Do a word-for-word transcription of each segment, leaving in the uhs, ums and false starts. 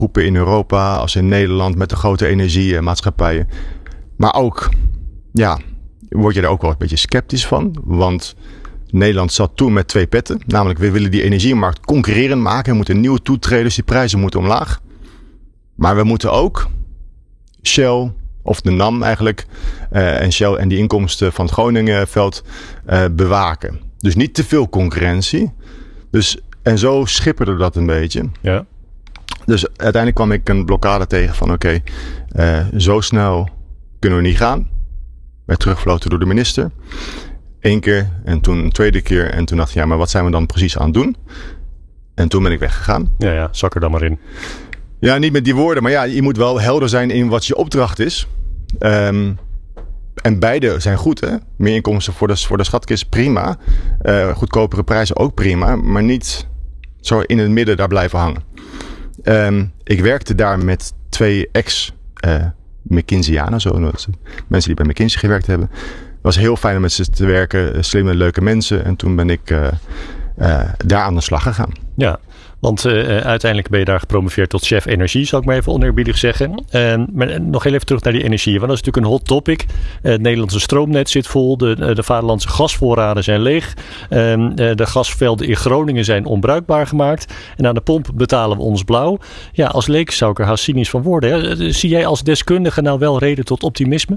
groepen in Europa als in Nederland met de grote energiemaatschappijen. Maar ook, ja, word je er ook wel een beetje sceptisch van. Want Nederland zat toen met twee petten. Namelijk, we willen die energiemarkt concurrerend maken. We moeten nieuwe toetreders, die prijzen moeten omlaag. Maar we moeten ook Shell, of de NAM eigenlijk, uh, en Shell en die inkomsten van het Groningenveld uh, bewaken. Dus niet te veel concurrentie. Dus, en zo schipperde dat een beetje. Ja. Dus uiteindelijk kwam ik een blokkade tegen van oké, okay, uh, zo snel kunnen we niet gaan. Werd teruggefloten door de minister. Eén keer en toen een tweede keer. En toen dacht ik, ja, maar wat zijn we dan precies aan het doen? En toen ben ik weggegaan. Ja, ja, zak er dan maar in. Ja, niet met die woorden, maar ja, je moet wel helder zijn in wat je opdracht is. Um, en beide zijn goed, hè. Meer inkomsten voor de, voor de schatkist, prima. Uh, goedkopere prijzen ook prima. Maar niet zo in het midden daar blijven hangen. Um, ik werkte daar met twee ex uh, McKinsey'anen, zo mensen die bij McKinsey gewerkt hebben. Het was heel fijn om met ze te werken, slimme, leuke mensen. En toen ben ik uh, uh, daar aan de slag gegaan. Ja, want uh, uiteindelijk ben je daar gepromoveerd tot chef energie, zal ik maar even oneerbiedig zeggen. Uh, maar nog heel even terug naar die energie, want dat is natuurlijk een hot topic. Uh, het Nederlandse stroomnet zit vol, de, uh, de vaderlandse gasvoorraden zijn leeg. Uh, uh, de gasvelden in Groningen zijn onbruikbaar gemaakt. En aan de pomp betalen we ons blauw. Ja, als leek zou ik er haast cynisch van worden. Hè? Zie jij als deskundige nou wel reden tot optimisme?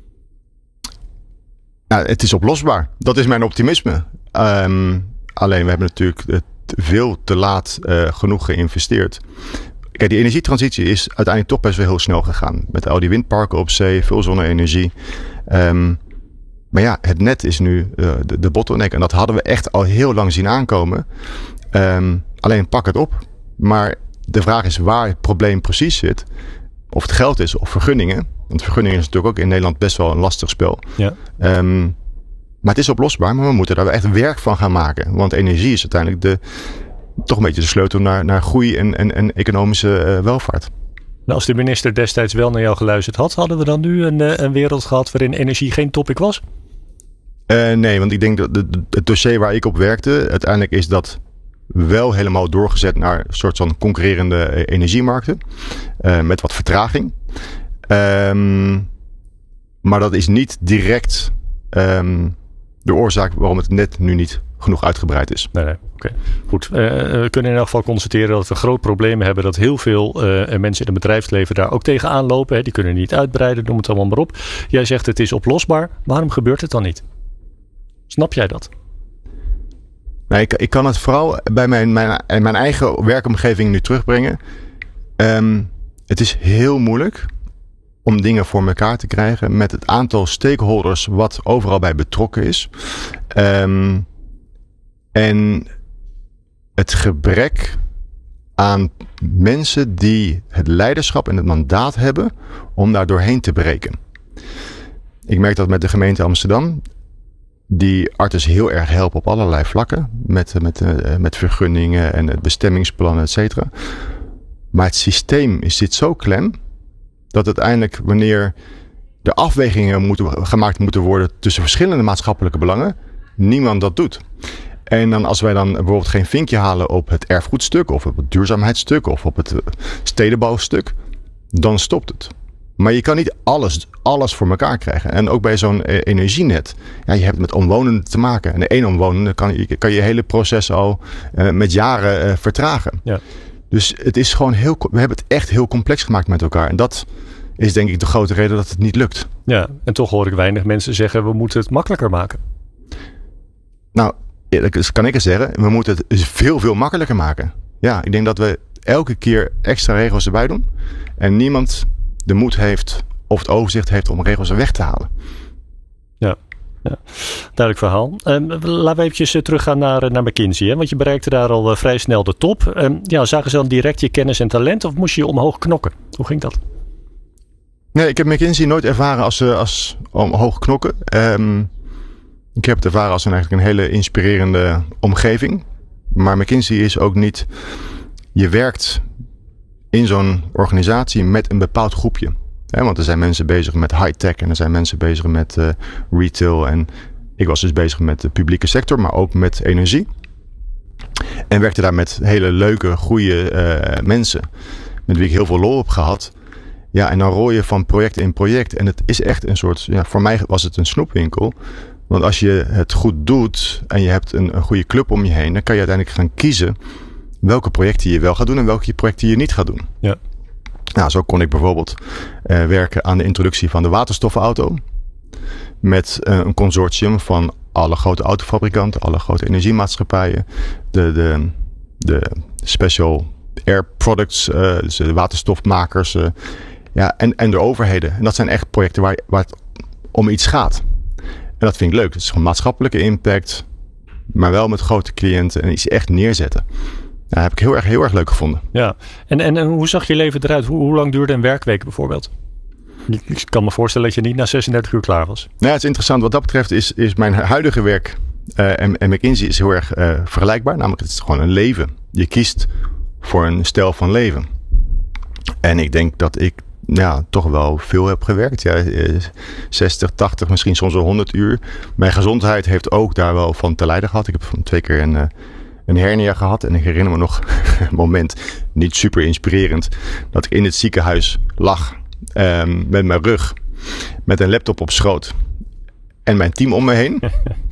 Nou, het is oplosbaar. Dat is mijn optimisme. Um, alleen we hebben natuurlijk uh, veel te laat uh, genoeg geïnvesteerd. Kijk, die energietransitie is uiteindelijk toch best wel heel snel gegaan. Met al die windparken op zee, veel zonne-energie. Um, maar ja, het net is nu uh, de, de bottleneck. En dat hadden we echt al heel lang zien aankomen. Um, alleen pak het op. Maar de vraag is waar het probleem precies zit. Of het geld is of vergunningen. Want vergunningen is natuurlijk ook in Nederland best wel een lastig spel. Ja. Um, maar het is oplosbaar, maar we moeten daar echt werk van gaan maken. Want energie is uiteindelijk de, toch een beetje de sleutel naar, naar groei en, en, en economische uh, welvaart. Nou, als de minister destijds wel naar jou geluisterd had, hadden we dan nu een, een wereld gehad waarin energie geen topic was? Uh, nee, want ik denk dat de, de, het dossier waar ik op werkte, uiteindelijk is dat wel helemaal doorgezet naar een soort van concurrerende energiemarkten. Uh, met wat vertraging. Um, maar dat is niet direct um, de oorzaak waarom het net nu niet genoeg uitgebreid is. Nee, nee. Oké. Okay. Goed. Uh, we kunnen in elk geval constateren dat we een groot probleem hebben. Dat heel veel uh, mensen in het bedrijfsleven daar ook tegenaan lopen. Hè. Die kunnen niet uitbreiden, noem het allemaal maar op. Jij zegt het is oplosbaar. Waarom gebeurt het dan niet? Snap jij dat? Nee, ik, ik kan het vooral bij mijn, mijn, mijn eigen werkomgeving nu terugbrengen. Um, het is heel moeilijk om dingen voor elkaar te krijgen met het aantal stakeholders wat overal bij betrokken is. Um, en het gebrek aan mensen die het leiderschap en het mandaat hebben om daar doorheen te breken. Ik merk dat met de gemeente Amsterdam. Die artis heel erg helpen op allerlei vlakken. Met, met, uh, met vergunningen en het bestemmingsplan, et cetera. Maar het systeem is zit zo klem. Dat uiteindelijk wanneer de afwegingen moeten, gemaakt moeten worden tussen verschillende maatschappelijke belangen. Niemand dat doet. En dan als wij dan bijvoorbeeld geen vinkje halen op het erfgoedstuk. Of op het duurzaamheidsstuk. Of op het stedenbouwstuk. Dan stopt het. Maar je kan niet alles, alles voor elkaar krijgen. En ook bij zo'n e- energienet. Ja, je hebt met omwonenden te maken. En de één omwonende kan je, kan je hele proces al uh, met jaren uh, vertragen. Ja. Dus het is gewoon heel, we hebben het echt heel complex gemaakt met elkaar. En dat is denk ik de grote reden dat het niet lukt. Ja, en toch hoor ik weinig mensen zeggen we moeten het makkelijker maken. Nou, dat kan ik eens zeggen. We moeten het veel, veel makkelijker maken. Ja, ik denk dat we elke keer extra regels erbij doen. En niemand de moed heeft of het overzicht heeft om regels er weg te halen. Ja, ja. Duidelijk verhaal. Um, laten we eventjes uh, teruggaan naar, naar McKinsey. Hè? Want je bereikte daar al uh, vrij snel de top. Um, ja, zagen ze dan direct je kennis en talent of moest je omhoog knokken? Hoe ging dat? Nee, ik heb McKinsey nooit ervaren als, uh, als omhoog knokken. Um, ik heb het ervaren als een, eigenlijk een hele inspirerende omgeving. Maar McKinsey is ook niet. Je werkt in zo'n organisatie met een bepaald groepje. He, want er zijn mensen bezig met high-tech en er zijn mensen bezig met uh, retail. En ik was dus bezig met de publieke sector, maar ook met energie. En werkte daar met hele leuke, goede uh, mensen. met wie ik heel veel lol heb gehad. Ja, en dan rol je van project in project. En het is echt een soort, ja, voor mij was het een snoepwinkel. Want als je het goed doet en je hebt een, een goede club om je heen, dan kan je uiteindelijk gaan kiezen welke projecten je wel gaat doen en welke projecten je niet gaat doen. Ja. Nou, zo kon ik bijvoorbeeld uh, werken aan de introductie van de waterstofauto. Met uh, een consortium van alle grote autofabrikanten, alle grote energiemaatschappijen, de, de, de special air products, uh, dus de waterstofmakers, uh, ja, en, en de overheden. En dat zijn echt projecten waar, waar het om iets gaat. En dat vind ik leuk. Het is gewoon maatschappelijke impact, maar wel met grote cliënten en iets echt neerzetten. Ja, dat heb ik heel erg, heel erg leuk gevonden. Ja, en, en, en hoe zag je leven eruit? Hoe, hoe lang duurde een werkweek bijvoorbeeld? Ik kan me voorstellen dat je niet na zesendertig uur klaar was. Nou, het is interessant. Wat dat betreft is, is mijn huidige werk uh, en, en McKinsey is heel erg uh, vergelijkbaar. Namelijk, het is gewoon een leven. Je kiest voor een stijl van leven. En ik denk dat ik ja, toch wel veel heb gewerkt. Ja, zestig, tachtig, misschien soms wel honderd uur. Mijn gezondheid heeft ook daar wel van te lijden gehad. Ik heb twee keer een, uh, een hernia gehad. En ik herinner me nog een moment, niet super inspirerend, dat ik in het ziekenhuis lag. Um, met mijn rug, met een laptop op schoot en mijn team om me heen.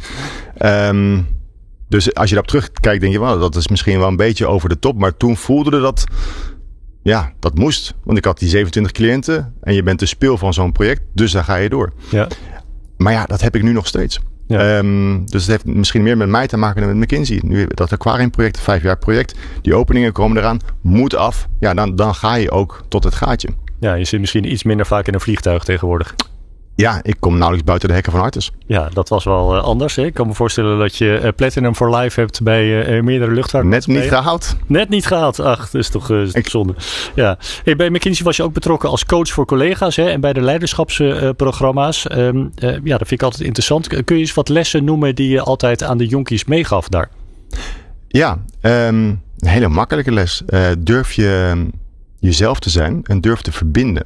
um, dus als je daarop terugkijkt, denk je, well, dat is misschien wel een beetje over de top. Maar toen voelde dat, ja, dat moest. Want ik had die zevenentwintig cliënten en je bent de speel van zo'n project, dus daar ga je door. Ja. Maar ja, dat heb ik nu nog steeds. Ja. Um, dus het heeft misschien meer met mij te maken dan met McKinsey. Nu dat aquariumproject, vijf jaar project, die openingen komen eraan, moet af. Ja, dan, dan ga je ook tot het gaatje. Ja, je zit misschien iets minder vaak in een vliegtuig tegenwoordig. Ja, ik kom nauwelijks buiten de hekken van Artis. Ja, dat was wel uh, anders. Hè? Ik kan me voorstellen dat je uh, Platinum for Life hebt bij uh, meerdere luchtvaartmaatschappijen. Net niet gehaald. Net niet gehaald. Ach, dat is toch, uh, is toch zonde. Ja. Hey, bij McKinsey was je ook betrokken als coach voor collega's, hè? En bij de leiderschapsprogramma's. Uh, um, uh, ja, dat vind ik altijd interessant. Kun je eens wat lessen noemen die je altijd aan de jonkies meegaf daar? Ja, um, een hele makkelijke les. Uh, durf je um, jezelf te zijn en durf te verbinden.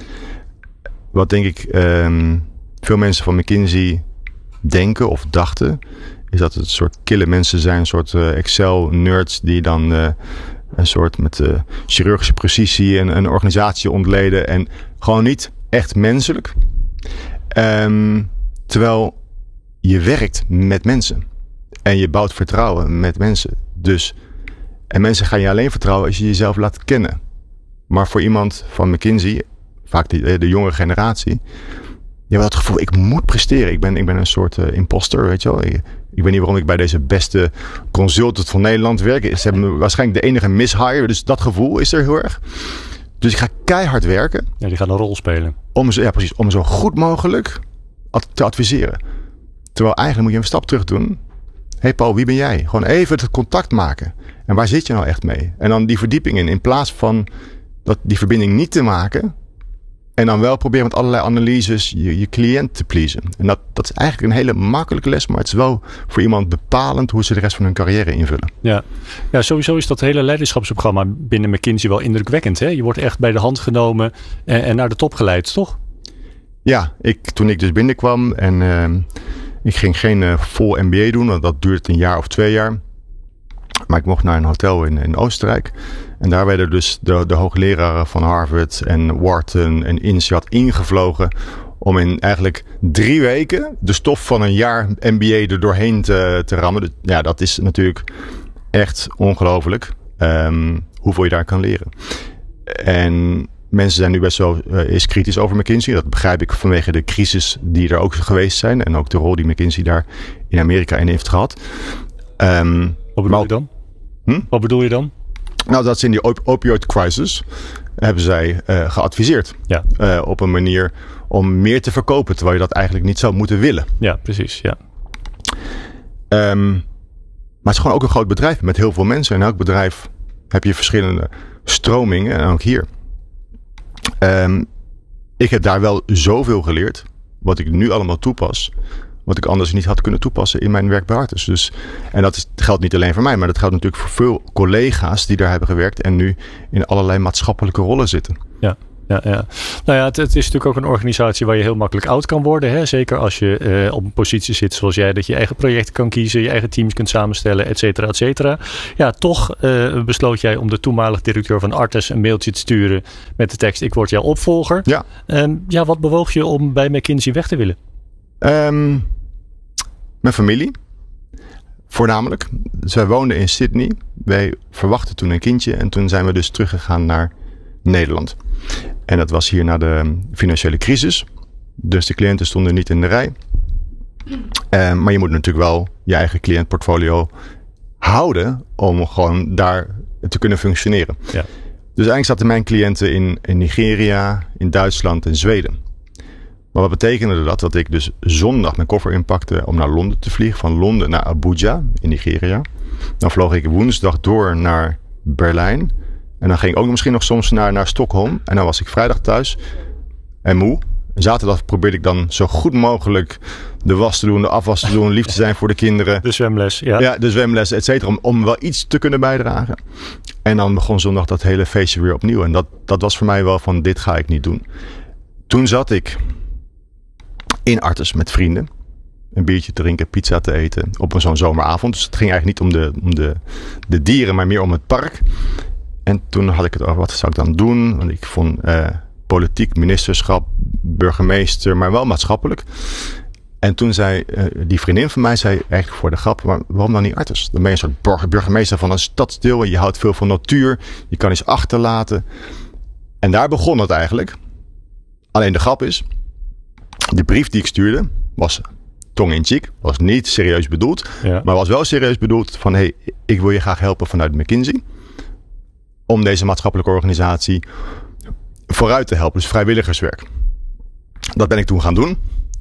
Wat denk ik um, veel mensen van McKinsey denken of dachten, is dat het een soort kille mensen zijn, een soort uh, Excel-nerds die dan uh, een soort met uh, chirurgische precisie en een organisatie ontleden en gewoon niet echt menselijk. Um, terwijl je werkt met mensen en je bouwt vertrouwen met mensen. Dus, en mensen gaan je alleen vertrouwen als je jezelf laat kennen. Maar voor iemand van McKinsey, vaak de, de jonge generatie, je hebt het gevoel, ik moet presteren. Ik ben, ik ben een soort uh, imposter, weet je wel. Ik, ik weet niet waarom ik bij deze beste consultant van Nederland werk. Ze hebben waarschijnlijk de enige mishire, dus dat gevoel is er heel erg. Dus ik ga keihard werken. Ja, die gaan een rol spelen. Om, ja, precies, om zo goed mogelijk te adviseren. Terwijl eigenlijk moet je een stap terug doen. Hé hey Paul, wie ben jij? Gewoon even het contact maken. En waar zit je nou echt mee? En dan die verdieping in. In plaats van dat die verbinding niet te maken. En dan wel proberen met allerlei analyses je, je cliënt te pleasen. En dat, dat is eigenlijk een hele makkelijke les. Maar het is wel voor iemand bepalend hoe ze de rest van hun carrière invullen. Ja, ja sowieso is dat hele leiderschapsprogramma binnen McKinsey wel indrukwekkend. Hè? Je wordt echt bij de hand genomen en, en naar de top geleid, toch? Ja, ik, toen ik dus binnenkwam en uh, ik ging geen uh, vol M B A doen. Want dat duurt een jaar of twee jaar. Maar ik mocht naar een hotel in, in Oostenrijk. En daar werden dus de, de hoogleraren van Harvard en Wharton en INSEAD ingevlogen. Om in eigenlijk drie weken de stof van een jaar M B A er doorheen te, te rammen. Dus, ja, dat is natuurlijk echt ongelooflijk. Um, hoeveel je daar kan leren. En mensen zijn nu best wel uh, eens kritisch over McKinsey. Dat begrijp ik vanwege de crisis die er ook geweest zijn. En ook de rol die McKinsey daar in Amerika in heeft gehad. Um, Wat bedoel je dan? Hm? Wat bedoel je dan? Nou, dat is in die op- opioid crisis hebben zij uh, geadviseerd. Ja. Uh, op een manier om meer te verkopen, terwijl je dat eigenlijk niet zou moeten willen. Ja, precies. Ja. Um, maar het is gewoon ook een groot bedrijf met heel veel mensen. En in elk bedrijf heb je verschillende stromingen. En ook hier. Um, ik heb daar wel zoveel geleerd. Wat ik nu allemaal toepas. Wat ik anders niet had kunnen toepassen in mijn werk bij Artis. Dus, en dat is, geldt niet alleen voor mij, maar dat geldt natuurlijk voor veel collega's die daar hebben gewerkt en nu in allerlei maatschappelijke rollen zitten. Ja, Ja, ja. Nou ja, het, het is natuurlijk ook een organisatie waar je heel makkelijk oud kan worden. Hè? Zeker als je uh, op een positie zit zoals jij, dat je eigen projecten kan kiezen, je eigen teams kunt samenstellen, et cetera, et cetera. Ja, toch uh, besloot jij om de toenmalig directeur van Artes een mailtje te sturen met de tekst: ik word jouw opvolger. Ja. Um, ja, wat bewoog je om bij McKinsey weg te willen? Um, mijn familie. Voornamelijk. Dus wij woonden in Sydney. Wij verwachten toen een kindje en toen zijn we dus teruggegaan naar Nederland. En dat was hier na de financiële crisis. Dus de cliënten stonden niet in de rij. Uh, maar je moet natuurlijk wel je eigen cliëntportfolio houden om gewoon daar te kunnen functioneren. Ja. Dus eigenlijk zaten mijn cliënten in, in Nigeria, in Duitsland en Zweden. Maar wat betekende dat? Dat ik dus zondag mijn koffer inpakte om naar Londen te vliegen. Van Londen naar Abuja in Nigeria. Dan vloog ik woensdag door naar Berlijn. En dan ging ik ook misschien nog soms naar, naar Stockholm. En dan was ik vrijdag thuis en moe. Zaterdag probeerde ik dan zo goed mogelijk de was te doen, de afwas te doen, lief te zijn voor de kinderen. De zwemles, ja. Ja, de zwemles, et cetera. Om, om wel iets te kunnen bijdragen. En dan begon zondag dat hele feestje weer opnieuw. En dat, dat was voor mij wel van, dit ga ik niet doen. Toen zat ik in Artes met vrienden. Een biertje te drinken, pizza te eten. Op een zo'n zomeravond. Dus het ging eigenlijk niet om de, om de, de dieren, maar meer om het park. En toen had ik het over, wat zou ik dan doen? Want ik vond uh, politiek, ministerschap, burgemeester, maar wel maatschappelijk. En toen zei uh, die vriendin van mij, zei eigenlijk voor de grap, maar waarom dan niet Artes? Dan ben je een soort burgemeester van een stadsdeel en je houdt veel van natuur. Je kan iets achterlaten. En daar begon het eigenlijk. Alleen de grap is, de brief die ik stuurde was tong in cheek, was niet serieus bedoeld, ja. Maar was wel serieus bedoeld van, hey, ik wil je graag helpen vanuit McKinsey om deze maatschappelijke organisatie vooruit te helpen, dus vrijwilligerswerk. Dat ben ik toen gaan doen.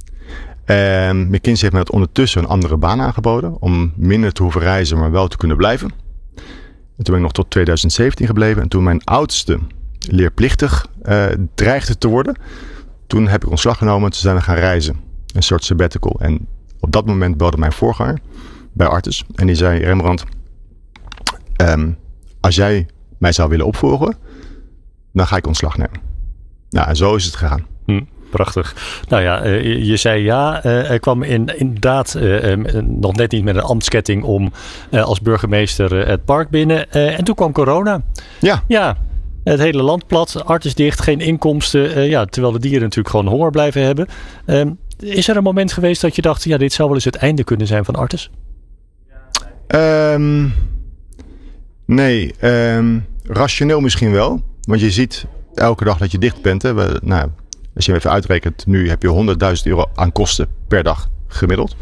En McKinsey heeft me dat ondertussen een andere baan aangeboden om minder te hoeven reizen, maar wel te kunnen blijven. En toen ben ik nog tot twintig zeventien gebleven en toen mijn oudste leerplichtig uh, dreigde te worden, toen heb ik ontslag genomen en toen zijn we gaan reizen. Een soort sabbatical. En op dat moment belde mijn voorganger bij Artes. En die zei, Rembrandt, um, als jij mij zou willen opvolgen, dan ga ik ontslag nemen. Nou, en zo is het gegaan. Hm, prachtig. Nou ja, uh, je, je zei ja. Uh, er kwam in, inderdaad uh, um, nog net niet met een ambtsketting om uh, als burgemeester uh, het park binnen. Uh, en toen kwam corona. Ja. Ja. Het hele land plat, Artes dicht, geen inkomsten. Uh, ja, terwijl de dieren natuurlijk gewoon honger blijven hebben. Um, is er een moment geweest dat je dacht, ja, dit zou wel eens het einde kunnen zijn van Artes? Um, nee, um, rationeel misschien wel. Want je ziet elke dag dat je dicht bent. Hè. We, nou, als je hem even uitrekent, nu heb je honderdduizend euro aan kosten per dag gemiddeld.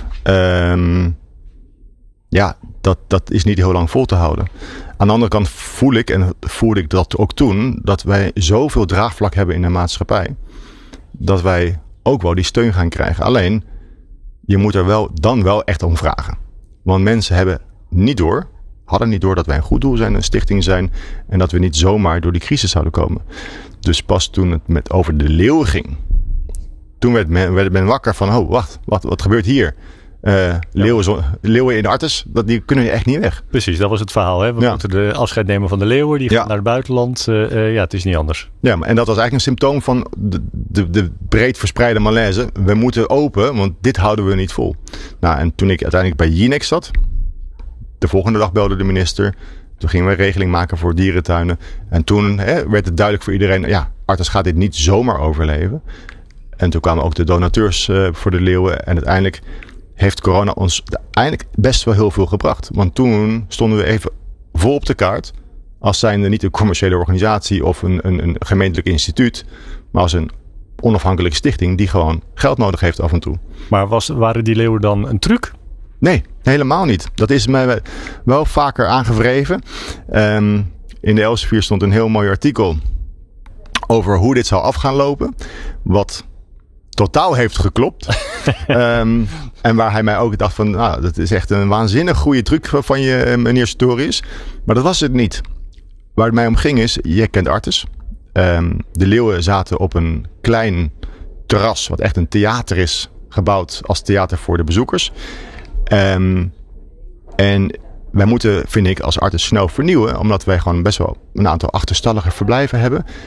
Um, ja, dat, dat is niet heel lang vol te houden. Aan de andere kant voel ik, en voelde ik dat ook toen, dat wij zoveel draagvlak hebben in de maatschappij, dat wij ook wel die steun gaan krijgen. Alleen, je moet er wel dan wel echt om vragen. Want mensen hebben niet door, hadden niet door dat wij een goed doel zijn, een stichting zijn, en dat we niet zomaar door die crisis zouden komen. Dus pas toen het met over de leeuw ging, toen werd men, werd men wakker van, oh, wacht, wat, wat gebeurt hier? Uh, leeuwen, zo, leeuwen in Artes, dat, die kunnen echt niet weg. Precies, dat was het verhaal. Hè? We ja. moeten de afscheid nemen van de leeuwen. Die gaan ja. naar het buitenland. Uh, uh, ja, het is niet anders. Ja, en dat was eigenlijk een symptoom van de, de, de breed verspreide malaise. We moeten open, want dit houden we niet vol. Nou, en toen ik uiteindelijk bij Jinex zat, de volgende dag belde de minister. Toen gingen we een regeling maken voor dierentuinen. En toen hè, werd het duidelijk voor iedereen, ja, Artes gaat dit niet zomaar overleven. En toen kwamen ook de donateurs uh, voor de leeuwen. En uiteindelijk heeft corona ons eigenlijk best wel heel veel gebracht. Want toen stonden we even vol op de kaart. Als zijnde niet een commerciële organisatie of een, een, een gemeentelijk instituut. Maar als een onafhankelijke stichting die gewoon geld nodig heeft af en toe. Maar was, waren die leeuwen dan een truc? Nee, helemaal niet. Dat is mij wel vaker aangevreven. Um, in de Elsevier stond een heel mooi artikel over hoe dit zou af gaan lopen. Wat totaal heeft geklopt. um, en waar hij mij ook dacht van, nou, dat is echt een waanzinnig goede truc van je, meneer Stories. Maar dat was het niet. Waar het mij om ging is, je kent Artes. Um, de leeuwen zaten op een klein terras, wat echt een theater is, gebouwd als theater voor de bezoekers. Um, en wij moeten, vind ik, als Artes snel vernieuwen, omdat wij gewoon best wel een aantal achterstallige verblijven hebben.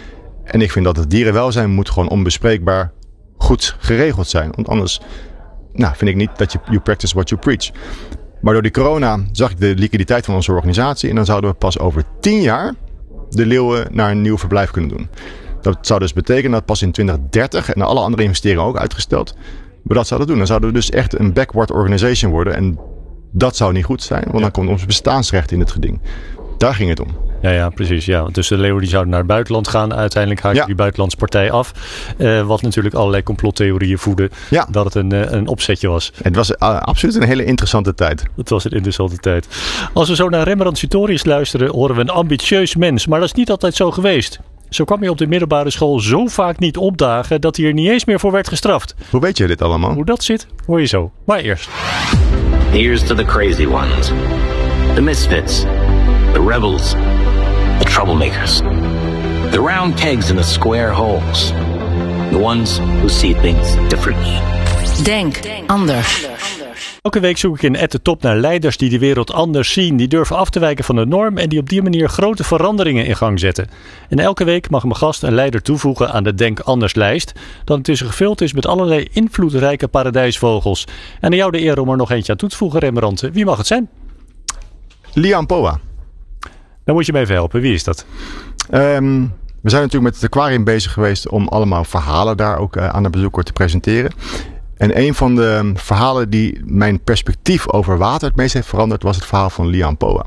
En ik vind dat het dierenwelzijn moet gewoon onbespreekbaar goed geregeld zijn. Want anders nou, vind ik niet dat je you practice what you preach. Maar door die corona zag ik de liquiditeit van onze organisatie. En dan zouden we pas over tien jaar de leeuwen naar een nieuw verblijf kunnen doen. Dat zou dus betekenen dat pas in twintig dertig en alle andere investeringen ook uitgesteld, we dat zouden doen. Dan zouden we dus echt een backward organization worden. En dat zou niet goed zijn, want ja. dan komt ons bestaansrecht in het geding. Daar ging het om. Ja, ja, precies. Ja. Dus de leeuwen die zouden naar het buitenland gaan. Uiteindelijk haakt ja. die buitenlandse partij af. Uh, wat natuurlijk allerlei complottheorieën voeden. Ja. Dat het een, een opzetje was. Het was uh, absoluut een hele interessante tijd. Het was een interessante tijd. Als we zo naar Rembrandt Sutorius luisteren, horen we een ambitieus mens. Maar dat is niet altijd zo geweest. Zo kwam hij op de middelbare school zo vaak niet opdagen dat hij er niet eens meer voor werd gestraft. Hoe weet je dit allemaal? Hoe dat zit, hoor je zo. Maar eerst. Here's to the crazy ones. The misfits. The rebels. The troublemakers. The round pegs in the square holes. The ones who see things differently. Denk anders. Elke week zoek ik in At the Top naar leiders die de wereld anders zien. Die durven af te wijken van de norm en die op die manier grote veranderingen in gang zetten. En elke week mag mijn gast een leider toevoegen aan de Denk Anders lijst. Dat intussen gevuld is met allerlei invloedrijke paradijsvogels. En aan jou de eer om er nog eentje aan toe te voegen, Rembrandt. Wie mag het zijn? Lian Poa. Dan moet je me even helpen. Wie is dat? Um, we zijn natuurlijk met het aquarium bezig geweest om allemaal verhalen daar ook uh, aan de bezoeker te presenteren. En een van de verhalen die mijn perspectief over water het meest heeft veranderd, was het verhaal van Lian Poa.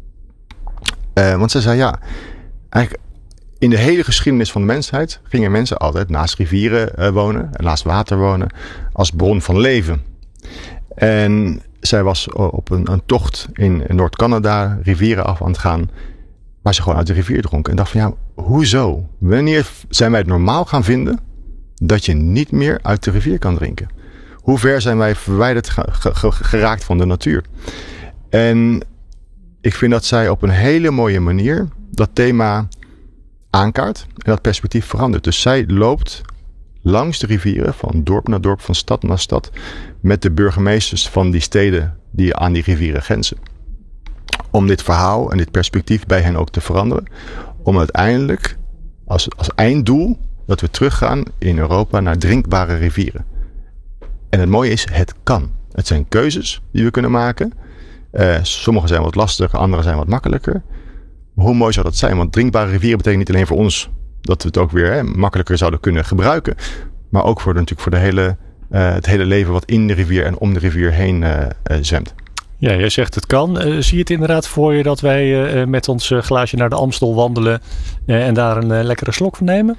Uh, want ze zei ja, eigenlijk in de hele geschiedenis van de mensheid gingen mensen altijd naast rivieren uh, wonen, naast water wonen, als bron van leven. En zij was op een, een tocht in Noord-Canada, rivieren af aan het gaan, waar ze gewoon uit de rivier dronk. En dacht van ja, hoezo? Wanneer zijn wij het normaal gaan vinden dat je niet meer uit de rivier kan drinken? Hoe ver zijn wij verwijderd ge- ge- geraakt van de natuur? En ik vind dat zij op een hele mooie manier dat thema aankaart en dat perspectief verandert. Dus zij loopt langs de rivieren, van dorp naar dorp, van stad naar stad, met de burgemeesters van die steden die aan die rivieren grenzen. Om dit verhaal en dit perspectief bij hen ook te veranderen. Om uiteindelijk als, als einddoel dat we teruggaan in Europa naar drinkbare rivieren. En het mooie is, het kan. Het zijn keuzes die we kunnen maken. Uh, sommige zijn wat lastiger, andere zijn wat makkelijker. Maar hoe mooi zou dat zijn? Want drinkbare rivieren betekent niet alleen voor ons dat we het ook weer hè, makkelijker zouden kunnen gebruiken. Maar ook voor de, natuurlijk voor de hele, uh, het hele leven wat in de rivier en om de rivier heen uh, uh, zwemt. Ja, jij zegt het kan. Uh, zie je het inderdaad voor je dat wij uh, met ons uh, glaasje naar de Amstel wandelen uh, en daar een uh, lekkere slok van nemen?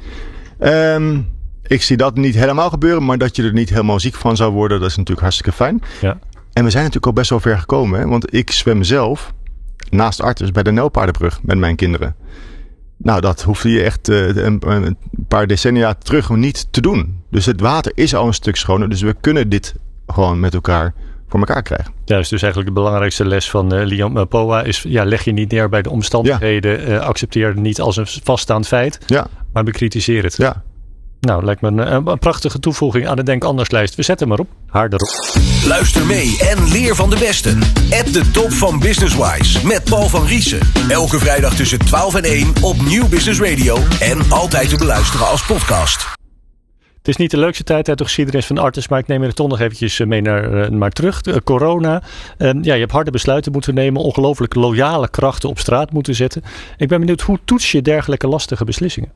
Um, ik zie dat niet helemaal gebeuren, maar dat je er niet helemaal ziek van zou worden, dat is natuurlijk hartstikke fijn. Ja. En we zijn natuurlijk al best wel ver gekomen, hè? Want ik zwem zelf naast Artis bij de Nijlpaardenbrug met mijn kinderen. Nou, dat hoefde je echt uh, een, een paar decennia terug niet te doen. Dus het water is al een stuk schoner, dus we kunnen dit gewoon met elkaar voor elkaar krijgen. Juist, dus eigenlijk de belangrijkste les van uh, Lian Poa is, ja, leg je niet neer bij de omstandigheden, ja. uh, accepteer het niet als een vaststaand feit, ja. maar bekritiseer het. Ja. Nou, lijkt me een, een prachtige toevoeging aan de Denk Anders lijst. We zetten hem maar op. Haar erop. Luister mee en leer van de besten. At the Top van Businesswise met Paul van Riesen. Elke vrijdag tussen twaalf en één op Nieuw Business Radio en altijd te beluisteren als podcast. Het is niet de leukste tijd uit de geschiedenis van Artis, maar ik neem je er toch nog eventjes mee naar, uh, maar terug. Uh, corona. Uh, ja, je hebt harde besluiten moeten nemen, ongelooflijk loyale krachten op straat moeten zetten. Ik ben benieuwd, hoe toets je dergelijke lastige beslissingen?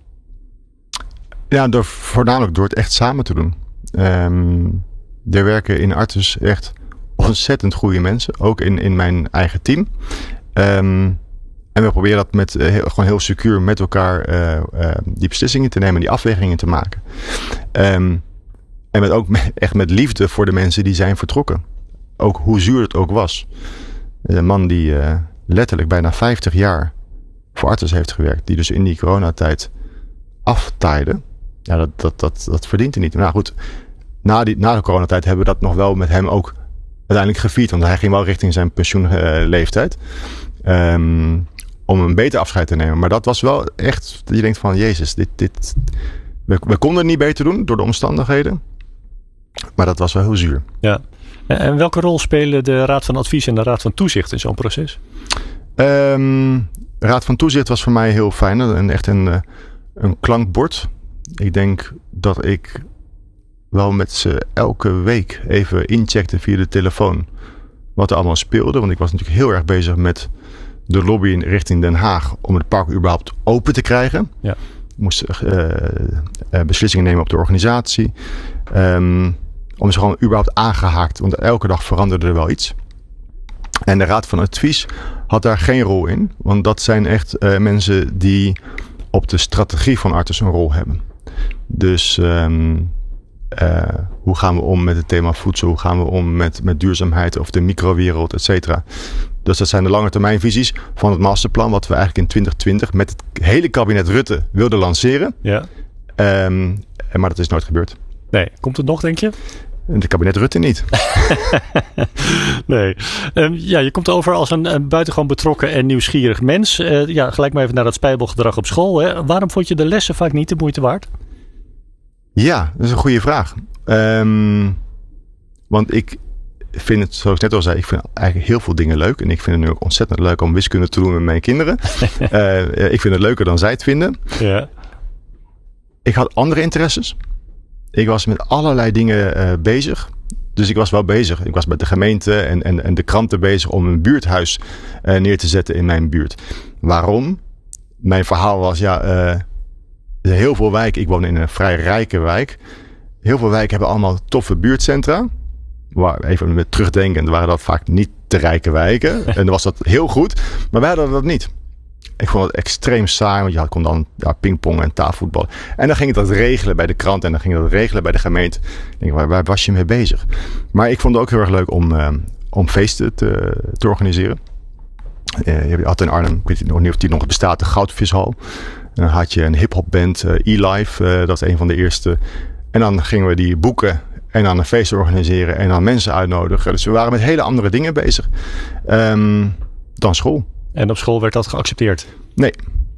Ja, door, voornamelijk door het echt samen te doen. Um, er werken in Artis echt ontzettend goede mensen. Ook in, in mijn eigen team. Um, en we proberen dat met, uh, heel, gewoon heel secuur met elkaar uh, uh, die beslissingen te nemen. Die afwegingen te maken. Um, en met ook met, echt met liefde voor de mensen die zijn vertrokken. Ook hoe zuur het ook was. Een man die uh, letterlijk bijna vijftig jaar voor Artis heeft gewerkt. Die dus in die coronatijd aftaaide. Ja, dat, dat, dat, dat verdient hij niet. Nou goed, na, die, na de coronatijd hebben we dat nog wel met hem ook uiteindelijk gevierd. Want hij ging wel richting zijn pensioenleeftijd. Uh, um, om een beter afscheid te nemen. Maar dat was wel echt, dat je denkt van, jezus, dit, dit, we, we konden het niet beter doen door de omstandigheden. Maar dat was wel heel zuur. Ja. En welke rol spelen de Raad van Advies en de Raad van Toezicht in zo'n proces? Um, de Raad van Toezicht was voor mij heel fijn. En echt een... Uh, een klankbord. Ik denk dat ik wel met ze elke week even incheckte via de telefoon wat er allemaal speelde. Want ik was natuurlijk heel erg bezig met de lobby in richting Den Haag om het park überhaupt open te krijgen. Ja. Ik moest uh, uh, beslissingen nemen op de organisatie. Um, om ze gewoon überhaupt aangehaakt. Want elke dag veranderde er wel iets. En de Raad van Advies had daar geen rol in. Want dat zijn echt uh, mensen die op de strategie van Artis een rol hebben. Dus um, uh, hoe gaan we om met het thema voedsel? Hoe gaan we om met, met duurzaamheid of de microwereld, et cetera? Dus dat zijn de langetermijnvisies van het masterplan. Wat we eigenlijk in twintig twintig met het hele kabinet Rutte wilden lanceren. Ja. Um, maar dat is nooit gebeurd. Nee, komt het nog, denk je? Het kabinet Rutte niet. nee. Um, ja, je komt over als een, een buitengewoon betrokken en nieuwsgierig mens. Uh, ja, gelijk maar even naar dat spijbelgedrag op school. Hè. Waarom vond je de lessen vaak niet de moeite waard? Ja, dat is een goede vraag. Um, want ik vind het, zoals ik net al zei, ik vind eigenlijk heel veel dingen leuk. En ik vind het nu ook ontzettend leuk om wiskunde te doen met mijn kinderen. uh, ik vind het leuker dan zij het vinden. Ja. Ik had andere interesses. Ik was met allerlei dingen uh, bezig. Dus ik was wel bezig. Ik was met de gemeente en, en, en de kranten bezig om een buurthuis uh, neer te zetten in mijn buurt. Waarom? Mijn verhaal was, ja, uh, heel veel wijken. Ik woon in een vrij rijke wijk. Heel veel wijken hebben allemaal toffe buurtcentra. Waar, even met terugdenken, waren dat vaak niet te rijke wijken. En dan was dat heel goed. Maar wij hadden dat niet. Ik vond het extreem saai, want je kon dan ja, pingpong en tafelvoetbal. En dan ging ik dat regelen bij de krant en dan ging ik dat regelen bij de gemeente. Ik denk, waar, waar was je mee bezig? Maar ik vond het ook heel erg leuk om, uh, om feesten te, te organiseren. Uh, je had in Arnhem, ik weet nog niet of die nog bestaat, de Goudvishal. En dan had je een hip-hopband, uh, E-Live, uh, dat is een van de eerste. En dan gingen we die boeken en dan een feest organiseren en dan mensen uitnodigen. Dus we waren met hele andere dingen bezig um, dan school. En op school werd dat geaccepteerd? Nee.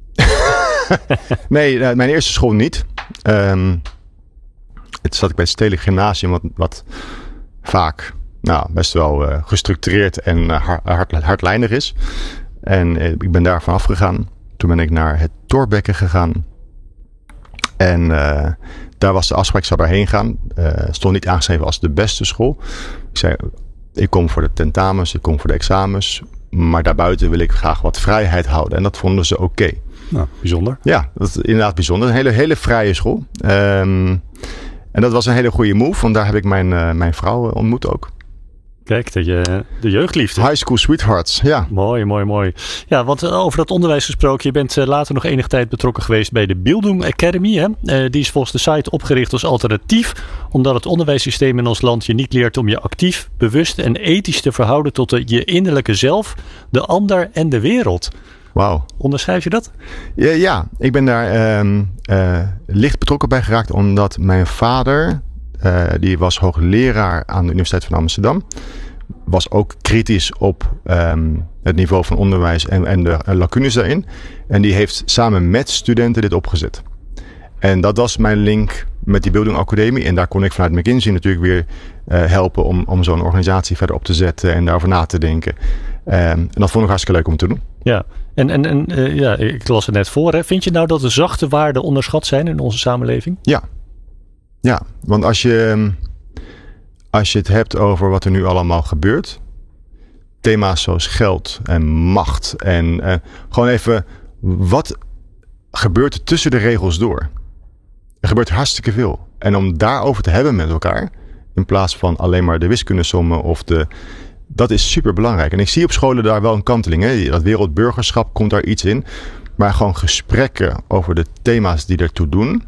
nee, mijn eerste school niet. Um, het zat ik bij het Stedelijk Gymnasium, wat, wat vaak nou, best wel uh, gestructureerd en uh, hard, hard, hardlijnig is. En uh, ik ben daar vanaf gegaan. Toen ben ik naar het Thorbecke gegaan. En uh, daar was de afspraak, ik zou daarheen gaan. Uh, stond niet aangeschreven als de beste school. Ik zei, ik kom voor de tentamens, ik kom voor de examens. Maar daarbuiten wil ik graag wat vrijheid houden. En dat vonden ze oké. Okay. Nou, bijzonder. Ja, dat is inderdaad bijzonder. Een hele, hele vrije school. Um, en dat was een hele goede move. Want daar heb ik mijn, uh, mijn vrouw ontmoet ook. Kijk, de, de jeugdliefde. High school sweethearts, ja. Mooi, mooi, mooi. Ja, want over dat onderwijs gesproken. Je bent later nog enige tijd betrokken geweest bij de Bildung Academy. Hè? Uh, die is volgens de site opgericht als alternatief. Omdat het onderwijssysteem in ons land je niet leert om je actief, bewust en ethisch te verhouden tot de, je innerlijke zelf, de ander en de wereld. Wauw. Onderschrijf je dat? Ja, ja. Ik ben daar um, uh, licht betrokken bij geraakt omdat mijn vader, uh, die was hoogleraar aan de Universiteit van Amsterdam, was ook kritisch op um, het niveau van onderwijs en, en de uh, lacunes daarin. En die heeft samen met studenten dit opgezet. En dat was mijn link met die Bildung Academie. En daar kon ik vanuit McKinsey natuurlijk weer uh, helpen om, om zo'n organisatie verder op te zetten en daarover na te denken. Um, en dat vond ik hartstikke leuk om te doen. Ja, en, en, en uh, ja, ik las het net voor. Hè. Vind je nou dat de zachte waarden onderschat zijn in onze samenleving? Ja, ja, want als je, als je het hebt over wat er nu allemaal gebeurt. Thema's zoals geld en macht. En uh, gewoon even, wat gebeurt er tussen de regels door? Er gebeurt hartstikke veel. En om daarover te hebben met elkaar, in plaats van alleen maar de wiskundesommen of de, dat is super belangrijk. En ik zie op scholen daar wel een kanteling. Hè? Dat wereldburgerschap komt daar iets in. Maar gewoon gesprekken over de thema's die ertoe doen.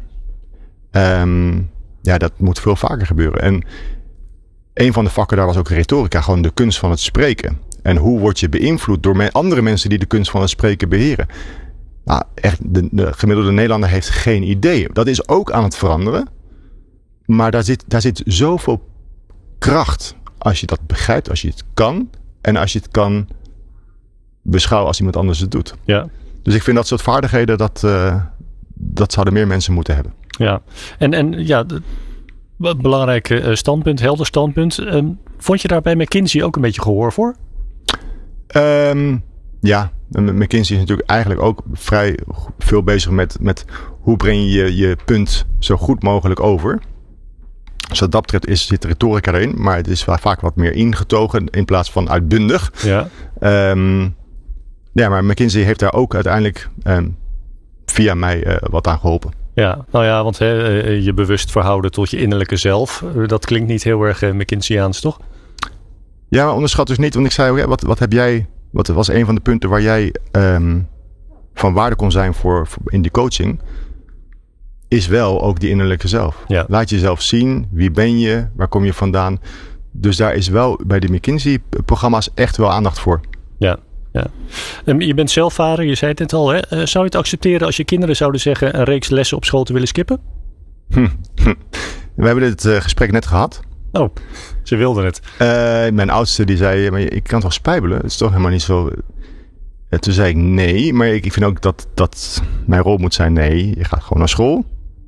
Um, ja, dat moet veel vaker gebeuren. En een van de vakken daar was ook retorica. Gewoon de kunst van het spreken. En hoe word je beïnvloed door me- andere mensen die de kunst van het spreken beheren? Nou, echt, de, de gemiddelde Nederlander heeft geen idee. Dat is ook aan het veranderen. Maar daar zit, daar zit zoveel kracht. Als je dat begrijpt, als je het kan. En als je het kan beschouwen als iemand anders het doet. Ja. Dus ik vind dat soort vaardigheden, dat, uh, dat zouden meer mensen moeten hebben. Ja, en, en ja, de, belangrijk standpunt, helder standpunt. Um, vond je daar bij McKinsey ook een beetje gehoor voor? Um, Ja, McKinsey is natuurlijk eigenlijk ook vrij veel bezig met, met hoe breng je je punt zo goed mogelijk over. Dus wat dat betreft is, zit retorica erin, maar het is vaak wat meer ingetogen in plaats van uitbundig. Ja, um, ja maar McKinsey heeft daar ook uiteindelijk um, via mij uh, wat aan geholpen. Ja, nou ja, want hè, je bewust verhouden tot je innerlijke zelf, dat klinkt niet heel erg uh, McKinseyaans, toch? Ja, maar onderschat dus niet, want ik zei, wat, wat heb jij, wat was een van de punten waar jij um, van waarde kon zijn voor, voor in die coaching, is wel ook die innerlijke zelf. Ja. Laat jezelf zien, wie ben je, waar kom je vandaan. Dus daar is wel bij de McKinsey-programma's echt wel aandacht voor. Ja. Ja. Um, je bent zelf vader, je zei het net al. Hè? Uh, zou je het accepteren als je kinderen zouden zeggen een reeks lessen op school te willen skippen? Hm. Hm. We hebben dit uh, gesprek net gehad. Oh, ze wilden het. Uh, mijn oudste die zei, maar ik kan toch spijbelen? Het is toch helemaal niet zo. Uh, toen zei ik nee, maar ik, ik vind ook dat, dat mijn rol moet zijn nee. Je gaat gewoon naar school.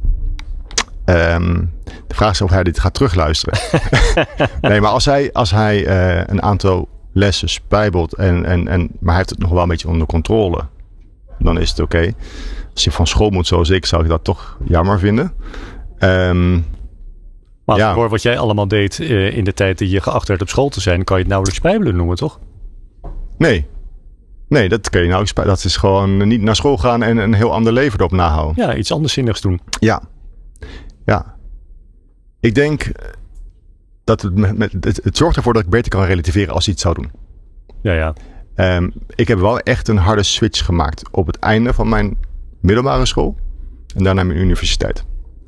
Um, de vraag is of hij dit gaat terugluisteren. Nee, maar als hij, als hij uh, een aantal lessen spijbelt, en, en, en, maar hij heeft het nog wel een beetje onder controle, dan is het oké. Okay. Als je van school moet zoals ik, zou ik dat toch jammer vinden. Um, maar ja. Voor wat jij allemaal deed uh, in de tijd dat je geacht werd op school te zijn, kan je het nauwelijks spijbelen noemen, toch? Nee. Nee, dat kun je nauwelijks spijbelen. Dat is gewoon niet naar school gaan en een heel ander leven erop nahouden. Ja, iets anders zinnigs doen. Ja. Ja. Ik denk dat het, met, met, het, het zorgt ervoor dat ik beter kan relativeren als hij iets zou doen. Ja, ja. Um, ik heb wel echt een harde switch gemaakt op het einde van mijn middelbare school. En daarna mijn universiteit.